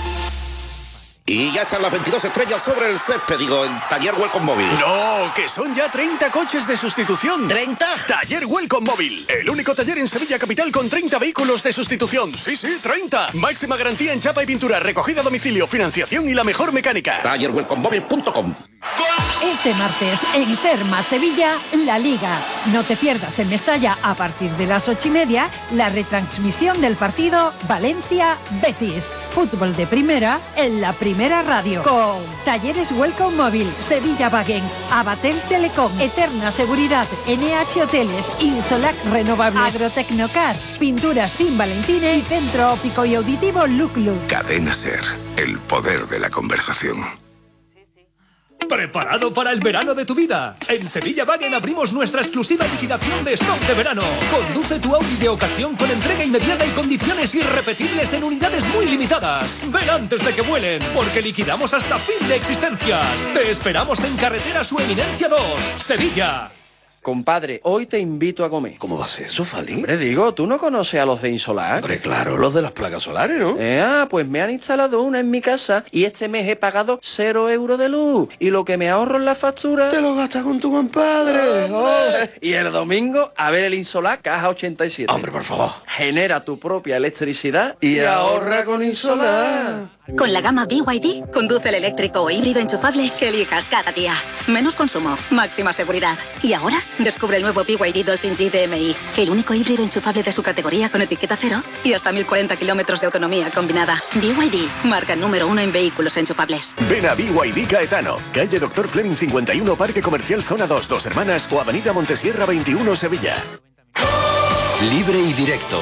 Y ya están las 22 estrellas sobre el césped, en Taller Welcome Móvil. ¡No! ¡Que son ya 30 coches de sustitución! ¿30? Taller Welcome Móvil, el único taller en Sevilla Capital con 30 vehículos de sustitución. ¡Sí, 30! Máxima garantía en chapa y pintura, recogida a domicilio, financiación y la mejor mecánica. TallerWelcomeMóvil.com. Este martes, en Ser Más Sevilla, la Liga. No te pierdas en Mestalla, a partir de las 8:30, la retransmisión del partido Valencia-Betis. Fútbol de primera en la Primera Radio. Con Talleres Welcome Móvil, Sevilla Wagen, Abatel Telecom, Eterna Seguridad, NH Hoteles, Insolac Renovables, Agrotecnocar, Pinturas Fin Valentine y Centro Óptico y Auditivo Luc Luc. Cadena Ser, el poder de la conversación. ¿Preparado para el verano de tu vida? En Sevilla Wagen abrimos nuestra exclusiva liquidación de stock de verano. Conduce tu Audi de ocasión con entrega inmediata y condiciones irrepetibles en unidades muy limitadas. Ven antes de que vuelen, porque liquidamos hasta fin de existencias. Te esperamos en Carretera Su Eminencia 2, Sevilla. Compadre, hoy te invito a comer. ¿Cómo va a ser eso, Fali? Hombre, digo, ¿tú no conoces a los de Insolac? Hombre, claro, los de las placas solares, ¿no? Pues me han instalado una en mi casa y este mes he pagado 0 euros de luz. Y lo que me ahorro en la factura... ¡Te lo gastas con tu compadre! Y el domingo, a ver el Insolac Caja 87. Hombre, por favor. Genera tu propia electricidad y ahorra con Insolac. Con la gama BYD, conduce el eléctrico o híbrido enchufable que elijas cada día. Menos consumo, máxima seguridad. Y ahora, descubre el nuevo BYD Dolphin G DMI, el único híbrido enchufable de su categoría con etiqueta cero y hasta 1040 kilómetros de autonomía combinada. BYD, marca número 1 en vehículos enchufables. Ven a BYD Caetano, calle Dr. Fleming 51, Parque Comercial Zona 2, Dos Hermanas o Avenida Montesierra 21, Sevilla. Libre y directo.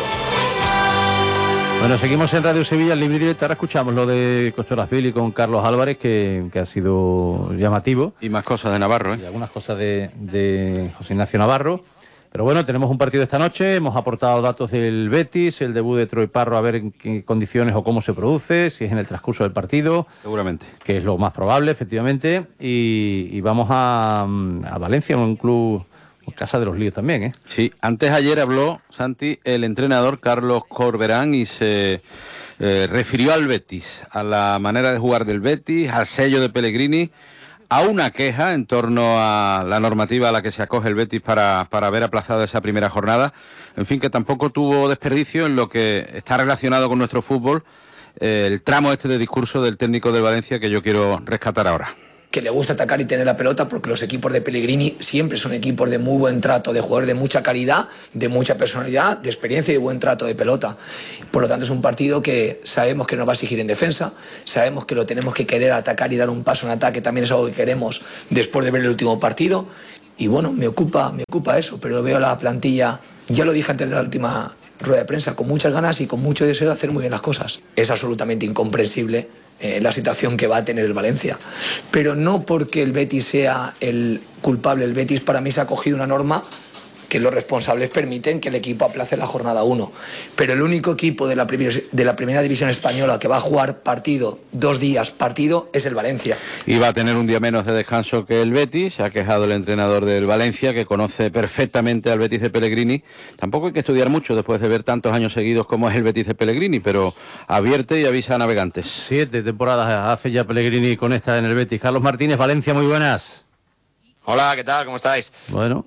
Bueno, seguimos en Radio Sevilla, Libre y Directo. Ahora escuchamos lo de Costorafili con Carlos Álvarez, que ha sido llamativo. Y más cosas de Navarro, ¿eh? Y algunas cosas de José Ignacio Navarro. Pero bueno, tenemos un partido esta noche, hemos aportado datos del Betis, el debut de Troy Parro, a ver en qué condiciones o cómo se produce, si es en el transcurso del partido. Seguramente. Que es lo más probable, efectivamente. Y vamos a Valencia, un club... Casa de los Líos también, ¿eh? Sí, ayer habló, Santi, el entrenador Carlos Corberán y se refirió al Betis, a la manera de jugar del Betis, al sello de Pellegrini, a una queja en torno a la normativa a la que se acoge el Betis para haber aplazado esa primera jornada. En fin, que tampoco tuvo desperdicio en lo que está relacionado con nuestro fútbol el tramo este de discurso del técnico del Valencia que yo quiero rescatar ahora. Que le gusta atacar y tener la pelota, porque los equipos de Pellegrini siempre son equipos de muy buen trato, de jugadores de mucha calidad, de mucha personalidad, de experiencia y de buen trato de pelota. Por lo tanto, es un partido que sabemos que nos va a exigir en defensa, sabemos que lo tenemos que querer atacar y dar un paso en ataque, también es algo que queremos después de ver el último partido. Y bueno, me ocupa eso, pero veo la plantilla, ya lo dije antes de la última rueda de prensa, con muchas ganas y con mucho deseo de hacer muy bien las cosas. Es absolutamente incomprensible la situación que va a tener el Valencia, pero no porque el Betis sea el culpable. El Betis para mí se ha cogido una norma que los responsables permiten que el equipo aplace la jornada 1, pero el único equipo de la primera división española que va a jugar partido, 2 días partido, es el Valencia. Y va a tener un día menos de descanso que el Betis. Se ha quejado el entrenador del Valencia, que conoce perfectamente al Betis de Pellegrini. Tampoco hay que estudiar mucho después de ver tantos años seguidos como es el Betis de Pellegrini, pero advierte y avisa a navegantes. 7 temporadas hace ya Pellegrini con esta en el Betis. Carlos Martínez, Valencia, muy buenas. Hola, ¿qué tal? ¿Cómo estáis? Bueno,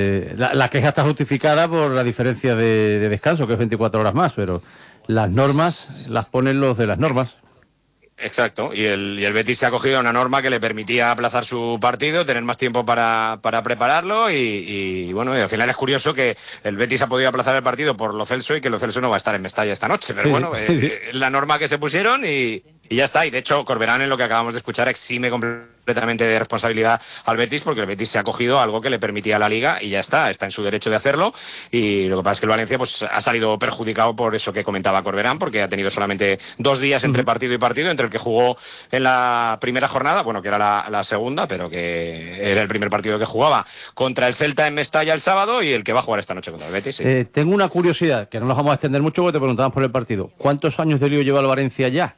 la queja está justificada por la diferencia de descanso, que es 24 horas más, pero las normas las ponen los de las normas. Exacto, y el Betis se ha cogido una norma que le permitía aplazar su partido, tener más tiempo para prepararlo y bueno, y al final es curioso que el Betis ha podido aplazar el partido por Lo Celso y que Lo Celso no va a estar en Mestalla esta noche, pero sí, bueno, es la norma que se pusieron y ya está. Y de hecho Corberán, en lo que acabamos de escuchar, exime completamente de responsabilidad al Betis, porque el Betis se ha cogido algo que le permitía a la Liga y ya está en su derecho de hacerlo. Y lo que pasa es que el Valencia pues ha salido perjudicado por eso que comentaba Corberán, porque ha tenido solamente 2 días entre partido y partido, entre el que jugó en la primera jornada, bueno, que era la segunda, pero que era el primer partido que jugaba contra el Celta en Mestalla el sábado, y el que va a jugar esta noche contra el Betis. Sí. Tengo una curiosidad, que no nos vamos a extender mucho porque te preguntamos por el partido. ¿Cuántos años de lío lleva el Valencia ya?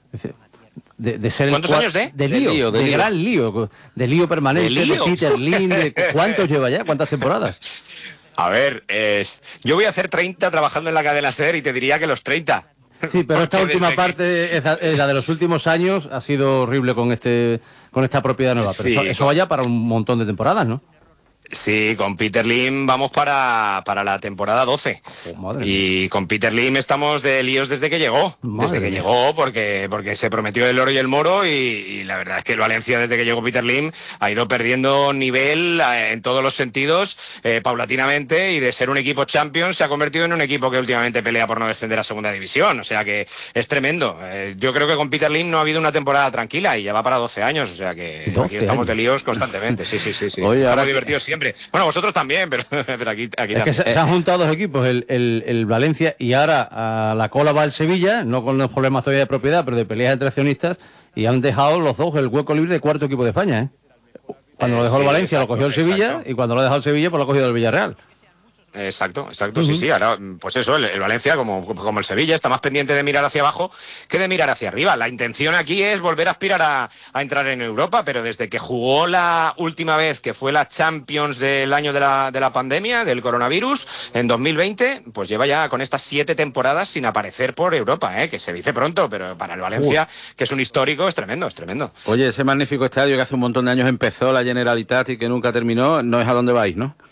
De ser ¿Cuántos años de lío? De gran lío, de lío permanente, de Peter Lim, ¿cuántos lleva ya? ¿Cuántas temporadas? A ver, yo voy a hacer 30 trabajando en la cadena SER y te diría que los 30. Sí, pero esta última parte, es la de los últimos años, ha sido horrible con esta propiedad nueva. Pero sí, eso vaya para un montón de temporadas, ¿no? Sí, con Peter Lim vamos para la temporada 12. Y con Peter Lim estamos de líos desde que llegó. Llegó, porque se prometió el oro y el moro, y la verdad es que el Valencia, desde que llegó Peter Lim, ha ido perdiendo nivel en todos los sentidos, paulatinamente, y de ser un equipo Champions se ha convertido en un equipo que últimamente pelea por no descender a segunda división. O sea que es tremendo. Yo creo que con Peter Lim no ha habido una temporada tranquila y ya va para 12 años. O sea que aquí estamos de líos constantemente. Sí. Oye, estamos divertidos siempre. Bueno, vosotros también, pero aquí es que se han juntado 2 equipos, el Valencia, y ahora a la cola va el Sevilla, no con los problemas todavía de propiedad, pero de peleas entre accionistas, y han dejado los dos el hueco libre de cuarto equipo de España. Cuando lo dejó el Valencia, lo cogió el Sevilla, y cuando lo ha dejado el Sevilla, pues lo ha cogido el Villarreal. Exacto, sí. Ahora, pues eso, el Valencia, como el Sevilla, está más pendiente de mirar hacia abajo que de mirar hacia arriba. La intención aquí es volver a aspirar a entrar en Europa, pero desde que jugó la última vez, que fue la Champions del año de la pandemia, del coronavirus, en 2020, pues lleva ya con estas 7 temporadas sin aparecer por Europa, que se dice pronto, pero para el Valencia, que es un histórico, es tremendo. Oye, ese magnífico estadio que hace un montón de años empezó, la Generalitat, y que nunca terminó, no es a dónde vais, ¿no?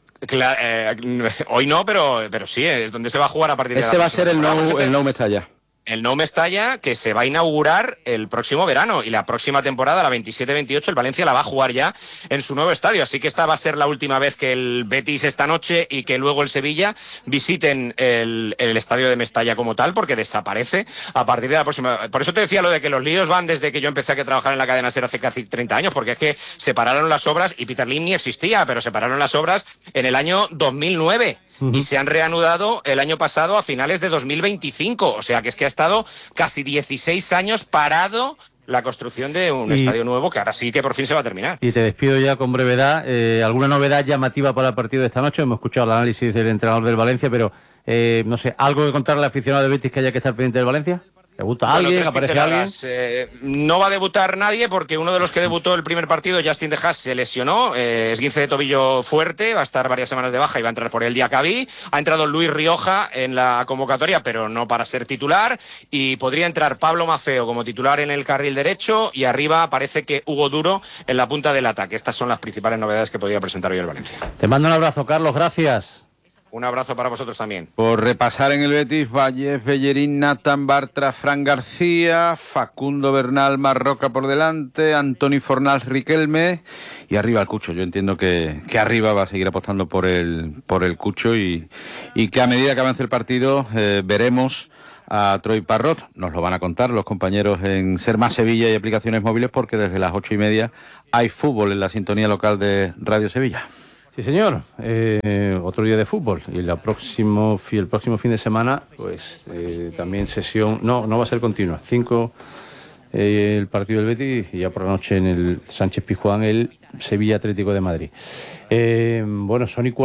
Hoy no, pero sí, es donde se va a jugar a partir de... Ese va a ser el Nou Mestalla. El Nou Mestalla, que se va a inaugurar el próximo verano, y la próxima temporada, la 27-28, el Valencia la va a jugar ya en su nuevo estadio. Así que esta va a ser la última vez que el Betis esta noche y que luego el Sevilla visiten el estadio de Mestalla como tal, porque desaparece a partir de la próxima. Por eso te decía lo de que los líos van desde que yo empecé a trabajar en la cadena SER hace casi 30 años, porque es que se pararon las obras, y Peter Lim ni existía, pero se pararon las obras en el año 2009 y se han reanudado el año pasado a finales de 2025. O sea que es que ha estado casi 16 años parado la construcción de un estadio nuevo, que ahora sí que por fin se va a terminar. Y te despido ya con brevedad. ¿Alguna novedad llamativa para el partido de esta noche? Hemos escuchado el análisis del entrenador del Valencia, pero no sé, ¿algo que contarle al aficionado de Betis que haya que estar pendiente del Valencia? ¿Debuta alguien? ¿Aparece alguien? No va a debutar nadie, porque uno de los que debutó el primer partido, Justin De Haas, se lesionó, esguince de tobillo fuerte, va a estar varias semanas de baja y va a entrar por el Diacabí. Ha entrado Luis Rioja en la convocatoria, pero no para ser titular, y podría entrar Pablo Maceo como titular en el carril derecho, y arriba parece que Hugo Duro en la punta del ataque. Estas son las principales novedades que podría presentar hoy el Valencia. Te mando un abrazo, Carlos, gracias. Un abrazo para vosotros también. Por repasar en el Betis, Vallés, Bellerín, Nathan Bartra, Fran García, Facundo Bernal, Marroca por delante, Antoni Fornals, Riquelme y arriba el Cucho. Yo entiendo que arriba va a seguir apostando por el Cucho y que a medida que avance el partido veremos a Troy Parrot. Nos lo van a contar los compañeros en Ser Más Sevilla y aplicaciones móviles, porque desde las 8:30 hay fútbol en la sintonía local de Radio Sevilla. Sí, señor. Otro día de fútbol. Y el próximo fin de semana, pues también sesión. No va a ser continua. 5 el partido del Betis y ya por la noche en el Sánchez Pizjuán el Sevilla Atlético de Madrid. Bueno, son y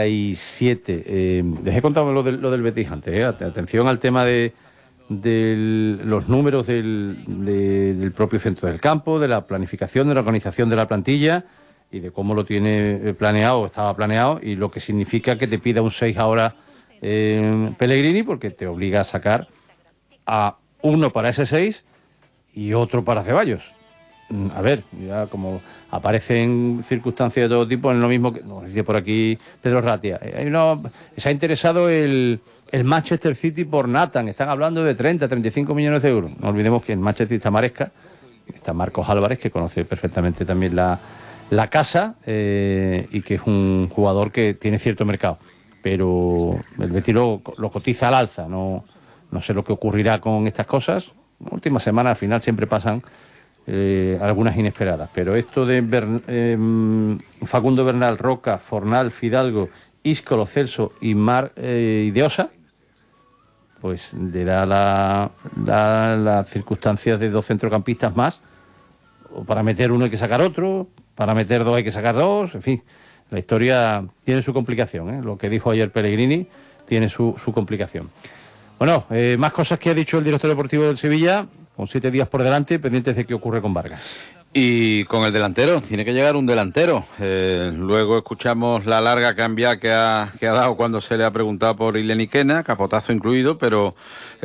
47. Dejé contar lo del Betis antes. Atención al tema de los números del propio centro del campo, de la planificación, de la organización de la plantilla y de cómo lo tiene planeado, estaba planeado, y lo que significa que te pida un 6 ahora Pellegrini, porque te obliga a sacar a uno para ese 6 y otro para Ceballos. A ver, ya como aparecen circunstancias de todo tipo, es lo mismo que nos decía por aquí Pedro Ratia. Se ha interesado el Manchester City por Nathan, están hablando de 30-35 millones de euros. No olvidemos que en Manchester está Maresca, está Marcos Álvarez, que conoce perfectamente también la casa y que es un jugador que tiene cierto mercado, pero el Betis lo cotiza al alza. No sé lo que ocurrirá con estas cosas. La última semana al final siempre pasan algunas inesperadas, pero esto de Facundo Bernal, Roca, Fornal, Fidalgo, Isco, Lo Celso y Mar Ideosa, pues le da las circunstancias de 2 centrocampistas más, o para meter uno hay que sacar otro, para meter 2 hay que sacar 2, en fin, la historia tiene su complicación, Lo que dijo ayer Pellegrini tiene su complicación. Bueno, más cosas que ha dicho el director deportivo del Sevilla, con 7 días por delante, pendientes de qué ocurre con Vargas. Y con el delantero, tiene que llegar un delantero. Luego escuchamos la larga cambia que ha dado cuando se le ha preguntado por Ileni Kena, capotazo incluido, pero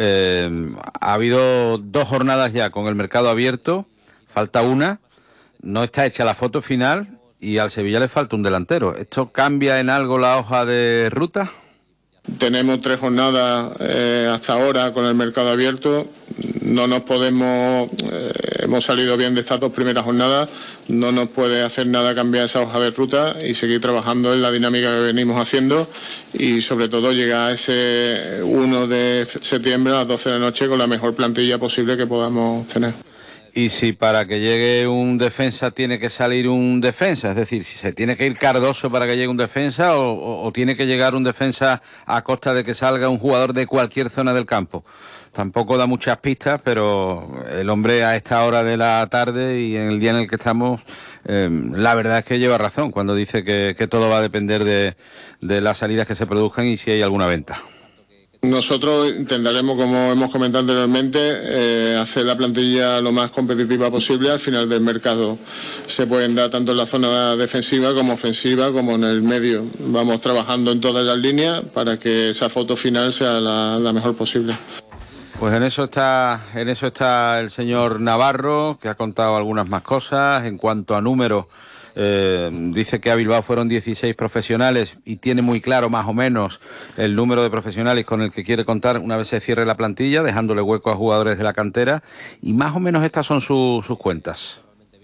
ha habido 2 jornadas ya con el mercado abierto, falta una, no está hecha la foto final y al Sevilla le falta un delantero. ¿Esto cambia en algo la hoja de ruta? Tenemos 3 jornadas hasta ahora con el mercado abierto. No nos podemos, hemos salido bien de estas 2 primeras jornadas, no nos puede hacer nada cambiar esa hoja de ruta y seguir trabajando en la dinámica que venimos haciendo y sobre todo llegar a ese 1 de septiembre a las 12 de la noche con la mejor plantilla posible que podamos tener. Y si para que llegue un defensa tiene que salir un defensa, es decir, si se tiene que ir Cardoso para que llegue un defensa o tiene que llegar un defensa a costa de que salga un jugador de cualquier zona del campo. Tampoco da muchas pistas, pero el hombre a esta hora de la tarde y en el día en el que estamos, la verdad es que lleva razón cuando dice que todo va a depender de las salidas que se produzcan y si hay alguna venta. Nosotros intentaremos, como hemos comentado anteriormente, hacer la plantilla lo más competitiva posible. Al final del mercado se pueden dar tanto en la zona defensiva como ofensiva como en el medio. Vamos trabajando en todas las líneas para que esa foto final sea la mejor posible. Pues en eso está el señor Navarro, que ha contado algunas más cosas. En cuanto a números, dice que a Bilbao fueron 16 profesionales y tiene muy claro más o menos el número de profesionales con el que quiere contar una vez se cierre la plantilla, dejándole hueco a jugadores de la cantera, y más o menos estas son sus cuentas.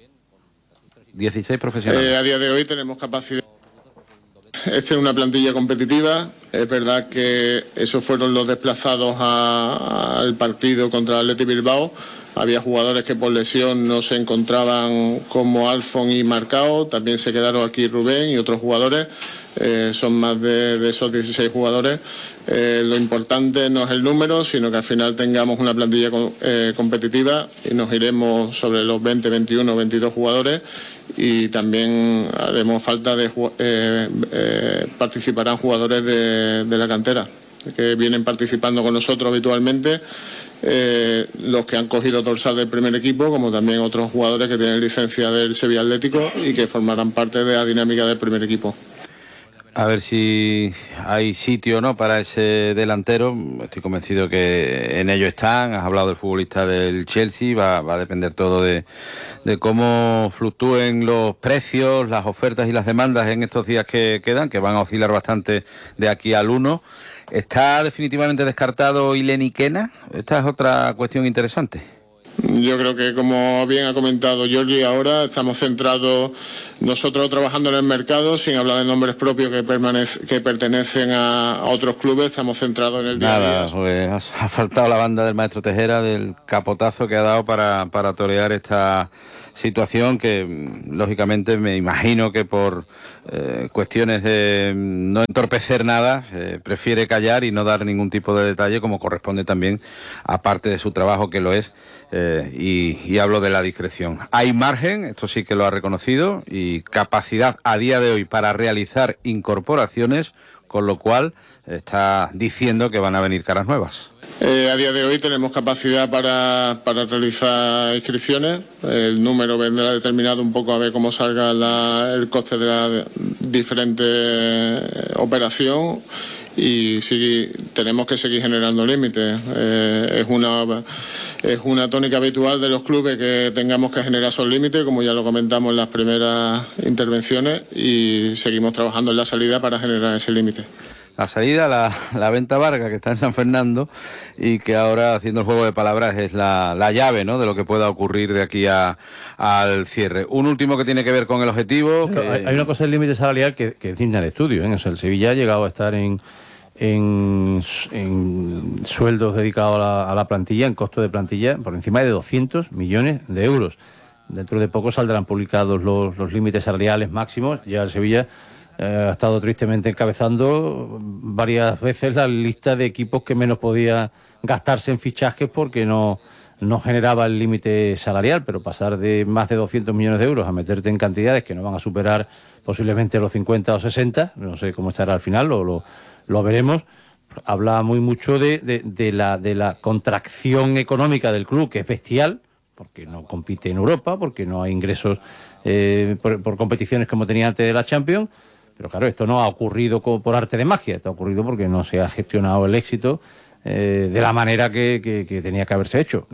16 profesionales. A día de hoy tenemos capacidad. Esta es una plantilla competitiva. Es verdad que esos fueron los desplazados al partido contra el Athletic Bilbao. Había jugadores que por lesión no se encontraban, como Alfon y Marcao. También se quedaron aquí Rubén y otros jugadores. Son más de esos 16 jugadores. Lo importante no es el número, sino que al final tengamos una plantilla competitiva y nos iremos sobre los 20, 21, 22 jugadores. Y también haremos falta participarán jugadores de la cantera que vienen participando con nosotros habitualmente, los que han cogido dorsal del primer equipo, como también otros jugadores que tienen licencia del Sevilla Atlético y que formarán parte de la dinámica del primer equipo. A ver si hay sitio o no para ese delantero. Estoy convencido que en ello están. Has hablado del futbolista del Chelsea. Va a depender todo de cómo fluctúen los precios, las ofertas y las demandas en estos días que quedan, que van a oscilar bastante de aquí al 1. ¿Está definitivamente descartado Ileni Kena? Esta es otra cuestión interesante. Yo creo que, como bien ha comentado Jordi, ahora estamos centrados nosotros trabajando en el mercado, sin hablar de nombres propios que pertenecen a otros clubes. Estamos centrados en el día a día. Nada, pues ha faltado la banda del maestro Tejera, del capotazo que ha dado para torear esta situación que, lógicamente, me imagino que por cuestiones de no entorpecer nada, prefiere callar y no dar ningún tipo de detalle, como corresponde también, aparte de su trabajo, que lo es, y hablo de la discreción. Hay margen, esto sí que lo ha reconocido, y capacidad a día de hoy para realizar incorporaciones, con lo cual está diciendo que van a venir caras nuevas. A día de hoy tenemos capacidad para realizar inscripciones. El número vendrá determinado un poco a ver cómo salga el coste de la diferente operación, y tenemos que seguir generando límites. Es una tónica habitual de los clubes que tengamos que generar esos límites, como ya lo comentamos en las primeras intervenciones, y seguimos trabajando en la salida para generar ese límite. La salida, la venta Vargas, que está en San Fernando, y que ahora, haciendo el juego de palabras, es la llave, ¿no?, de lo que pueda ocurrir de aquí al cierre. Un último que tiene que ver con el objetivo. No, hay una cosa del límite salarial que es digna de estudio, ¿eh? O sea, el Sevilla ha llegado a estar en sueldos dedicados a la plantilla, en costo de plantilla, por encima de 200 millones de euros. Dentro de poco saldrán publicados los límites salariales máximos. Ya el Sevilla ha estado tristemente encabezando varias veces la lista de equipos que menos podía gastarse en fichajes porque no generaba el límite salarial, pero pasar de más de 200 millones de euros a meterte en cantidades que no van a superar posiblemente los 50 o 60, no sé cómo estará al final, lo veremos. Habla mucho de la contracción económica del club, que es bestial, porque no compite en Europa, porque no hay ingresos por competiciones como tenía antes de la Champions. Pero claro, esto no ha ocurrido por arte de magia, esto ha ocurrido porque no se ha gestionado el éxito de la manera que tenía que haberse hecho.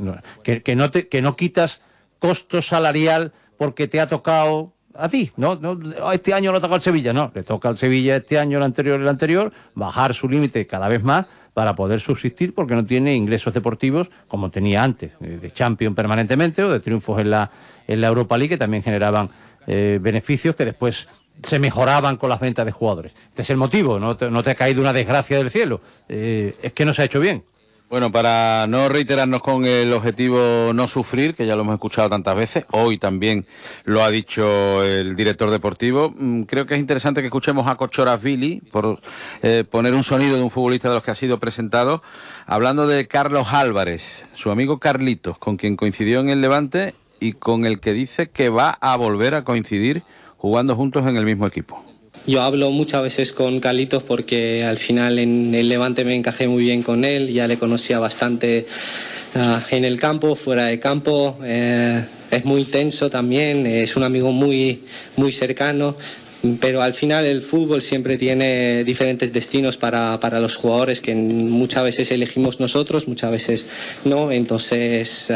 Que no quitas costo salarial porque te ha tocado a ti, ¿no? Este año no toca al Sevilla, no, le toca al Sevilla este año, el anterior, bajar su límite cada vez más para poder subsistir, porque no tiene ingresos deportivos como tenía antes, de Champions permanentemente o de triunfos en la Europa League, que también generaban beneficios que después se mejoraban con las ventas de jugadores. Este es el motivo, no te ha caído una desgracia del cielo, es que no se ha hecho bien. Bueno, para no reiterarnos con el objetivo no sufrir, que ya lo hemos escuchado tantas veces, hoy también lo ha dicho el director deportivo, creo que es interesante que escuchemos a Kochorazvili, por poner un sonido de un futbolista de los que ha sido presentado, hablando de Carlos Álvarez, su amigo Carlitos, con quien coincidió en el Levante y con el que dice que va a volver a coincidir jugando juntos en el mismo equipo. Yo hablo muchas veces con Carlitos porque al final en el Levante me encajé muy bien con él, ya le conocía bastante en el campo, fuera de campo, es muy tenso también, es un amigo muy, muy cercano, pero al final el fútbol siempre tiene diferentes destinos para los jugadores que muchas veces elegimos nosotros, muchas veces no, entonces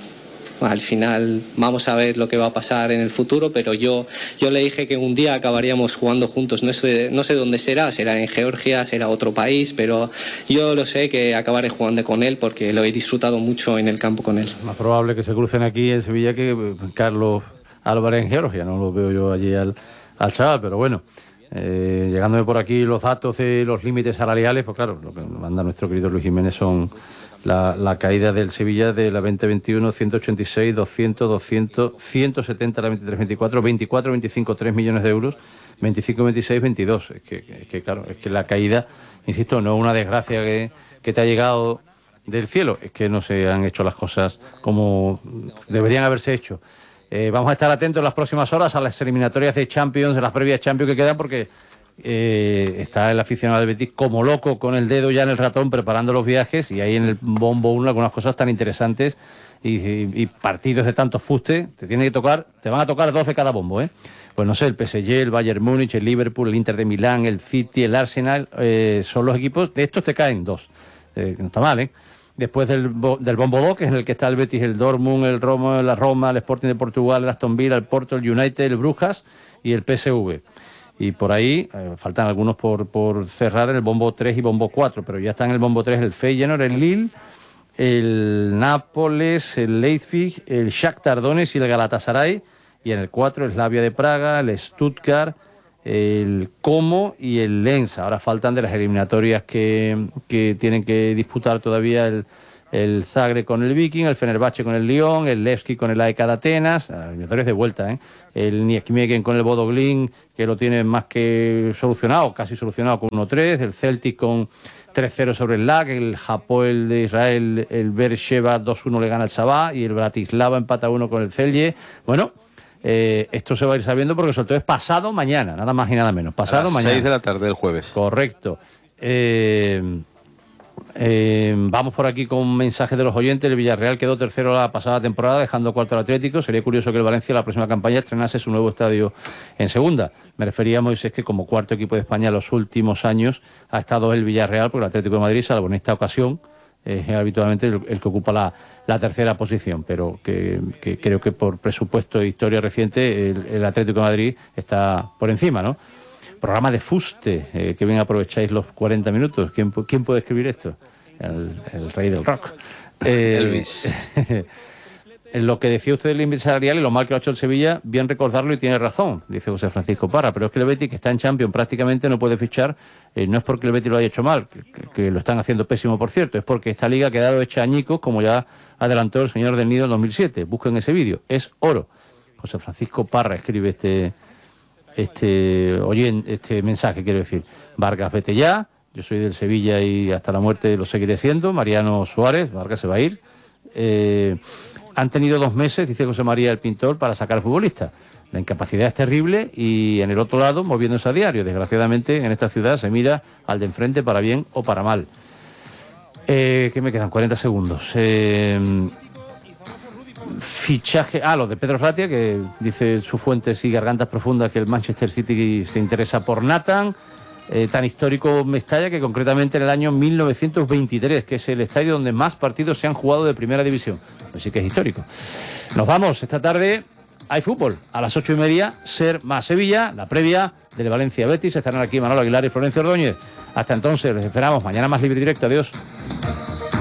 al final vamos a ver lo que va a pasar en el futuro, pero yo le dije que un día acabaríamos jugando juntos, no sé dónde será en Georgia, será otro país, pero yo lo sé que acabaré jugando con él porque lo he disfrutado mucho en el campo con él. Más probable que se crucen aquí en Sevilla que Carlos Álvarez en Georgia, no lo veo yo allí al chaval, pero bueno, llegándome por aquí los datos de los límites salariales, pues claro, lo que manda nuestro querido Luis Jiménez son la caída del Sevilla de la 2021, 186, 200, 200, 170 la 23-24, 24, 25, 3 millones de euros, 25, 26, 22. Es que claro, es que la caída, insisto, no es una desgracia que te ha llegado del cielo, es que no se han hecho las cosas como deberían haberse hecho. Vamos a estar atentos en las próximas horas a las eliminatorias de Champions, en las previas Champions que quedan, porque está el aficionado del Betis como loco con el dedo ya en el ratón preparando los viajes, y ahí en el bombo 1 algunas cosas tan interesantes y partidos de tantos fuste te van a tocar 2 de cada bombo, ¿eh? pues no sé, el PSG, el Bayern Múnich, el Liverpool, el Inter de Milán, el City, el Arsenal, son los equipos, de estos te caen 2, no está mal, ¿eh? Después del Bombo 2, que es en el que está el Betis, el Dortmund, el Roma, la Roma, el Sporting de Portugal, el Aston Villa, el Porto, el United, el Brujas y el PSV. Y por ahí faltan algunos por cerrar, el Bombo 3 y Bombo 4, pero ya está en el Bombo 3 el Feyenoord, el Lille, el Nápoles, el Leipzig, el Shakhtar Donetsk y el Galatasaray, y en el 4 el Slavia de Praga, el Stuttgart, el Como y el Lens. Ahora faltan de las eliminatorias que tienen que disputar todavía el Zagreb con el Viking, el Fenerbahce con el Lyon, el Levski con el AEK de Atenas, las eliminatorias de vuelta, ¿eh? El Nijmegen con el Bodo Glimt, que lo tiene más que solucionado, casi solucionado con 1-3, el Celtic con 3-0 sobre el LAC, el Hapoel de Israel, el Beersheva 2-1 le gana al Sabah y el Bratislava empata 1 con el Celje. Bueno, esto se va a ir sabiendo porque el sorteo es pasado mañana, nada más y nada menos. Pasado mañana. 6 de la tarde del jueves. Correcto. Vamos por aquí con un mensaje de los oyentes. El Villarreal quedó tercero la pasada temporada, dejando cuarto al Atlético. Sería curioso que el Valencia la próxima campaña estrenase su nuevo estadio en segunda. Me refería a Moisés que como cuarto equipo de España en los últimos años ha estado el Villarreal, porque el Atlético de Madrid, salvo en esta ocasión, es habitualmente el que ocupa la tercera posición, pero que creo que por presupuesto e historia reciente el Atlético de Madrid está por encima, ¿no? Programa de fuste, que bien aprovecháis los 40 minutos. ¿Quién puede escribir esto? El rey del rock. Elvis. En lo que decía usted del límite salarial y lo mal que lo ha hecho el Sevilla, bien recordarlo y tiene razón, dice José Francisco Parra, pero es que el Betis, que está en Champions, prácticamente no puede fichar, no es porque el Betis lo haya hecho mal, que lo están haciendo pésimo, por cierto, es porque esta liga ha quedado hecha añicos, como ya adelantó el señor del Nido en 2007. Busquen ese vídeo, es oro. José Francisco Parra escribe este mensaje, quiero decir. Vargas, vete ya, yo soy del Sevilla y hasta la muerte lo seguiré siendo. Mariano Suárez, Vargas se va a ir. Han tenido 2 meses, dice José María el Pintor, para sacar al futbolista. La incapacidad es terrible y en el otro lado, moviéndose a diario. Desgraciadamente, en esta ciudad se mira al de enfrente para bien o para mal. ¿Qué me quedan? 40 segundos. Fichaje, lo de Pedro Fratia, que dice sus fuentes y gargantas profundas que el Manchester City se interesa por Nathan. Tan histórico Mestalla que concretamente en el año 1923, que es el estadio donde más partidos se han jugado de primera división. Así que es histórico. Nos vamos, esta tarde hay fútbol. A las 8:30, Ser más Sevilla, la previa del Valencia Betis. Estarán aquí Manolo Aguilar y Florencio Ordóñez. Hasta entonces, les esperamos. Mañana más Libre Directo. Adiós.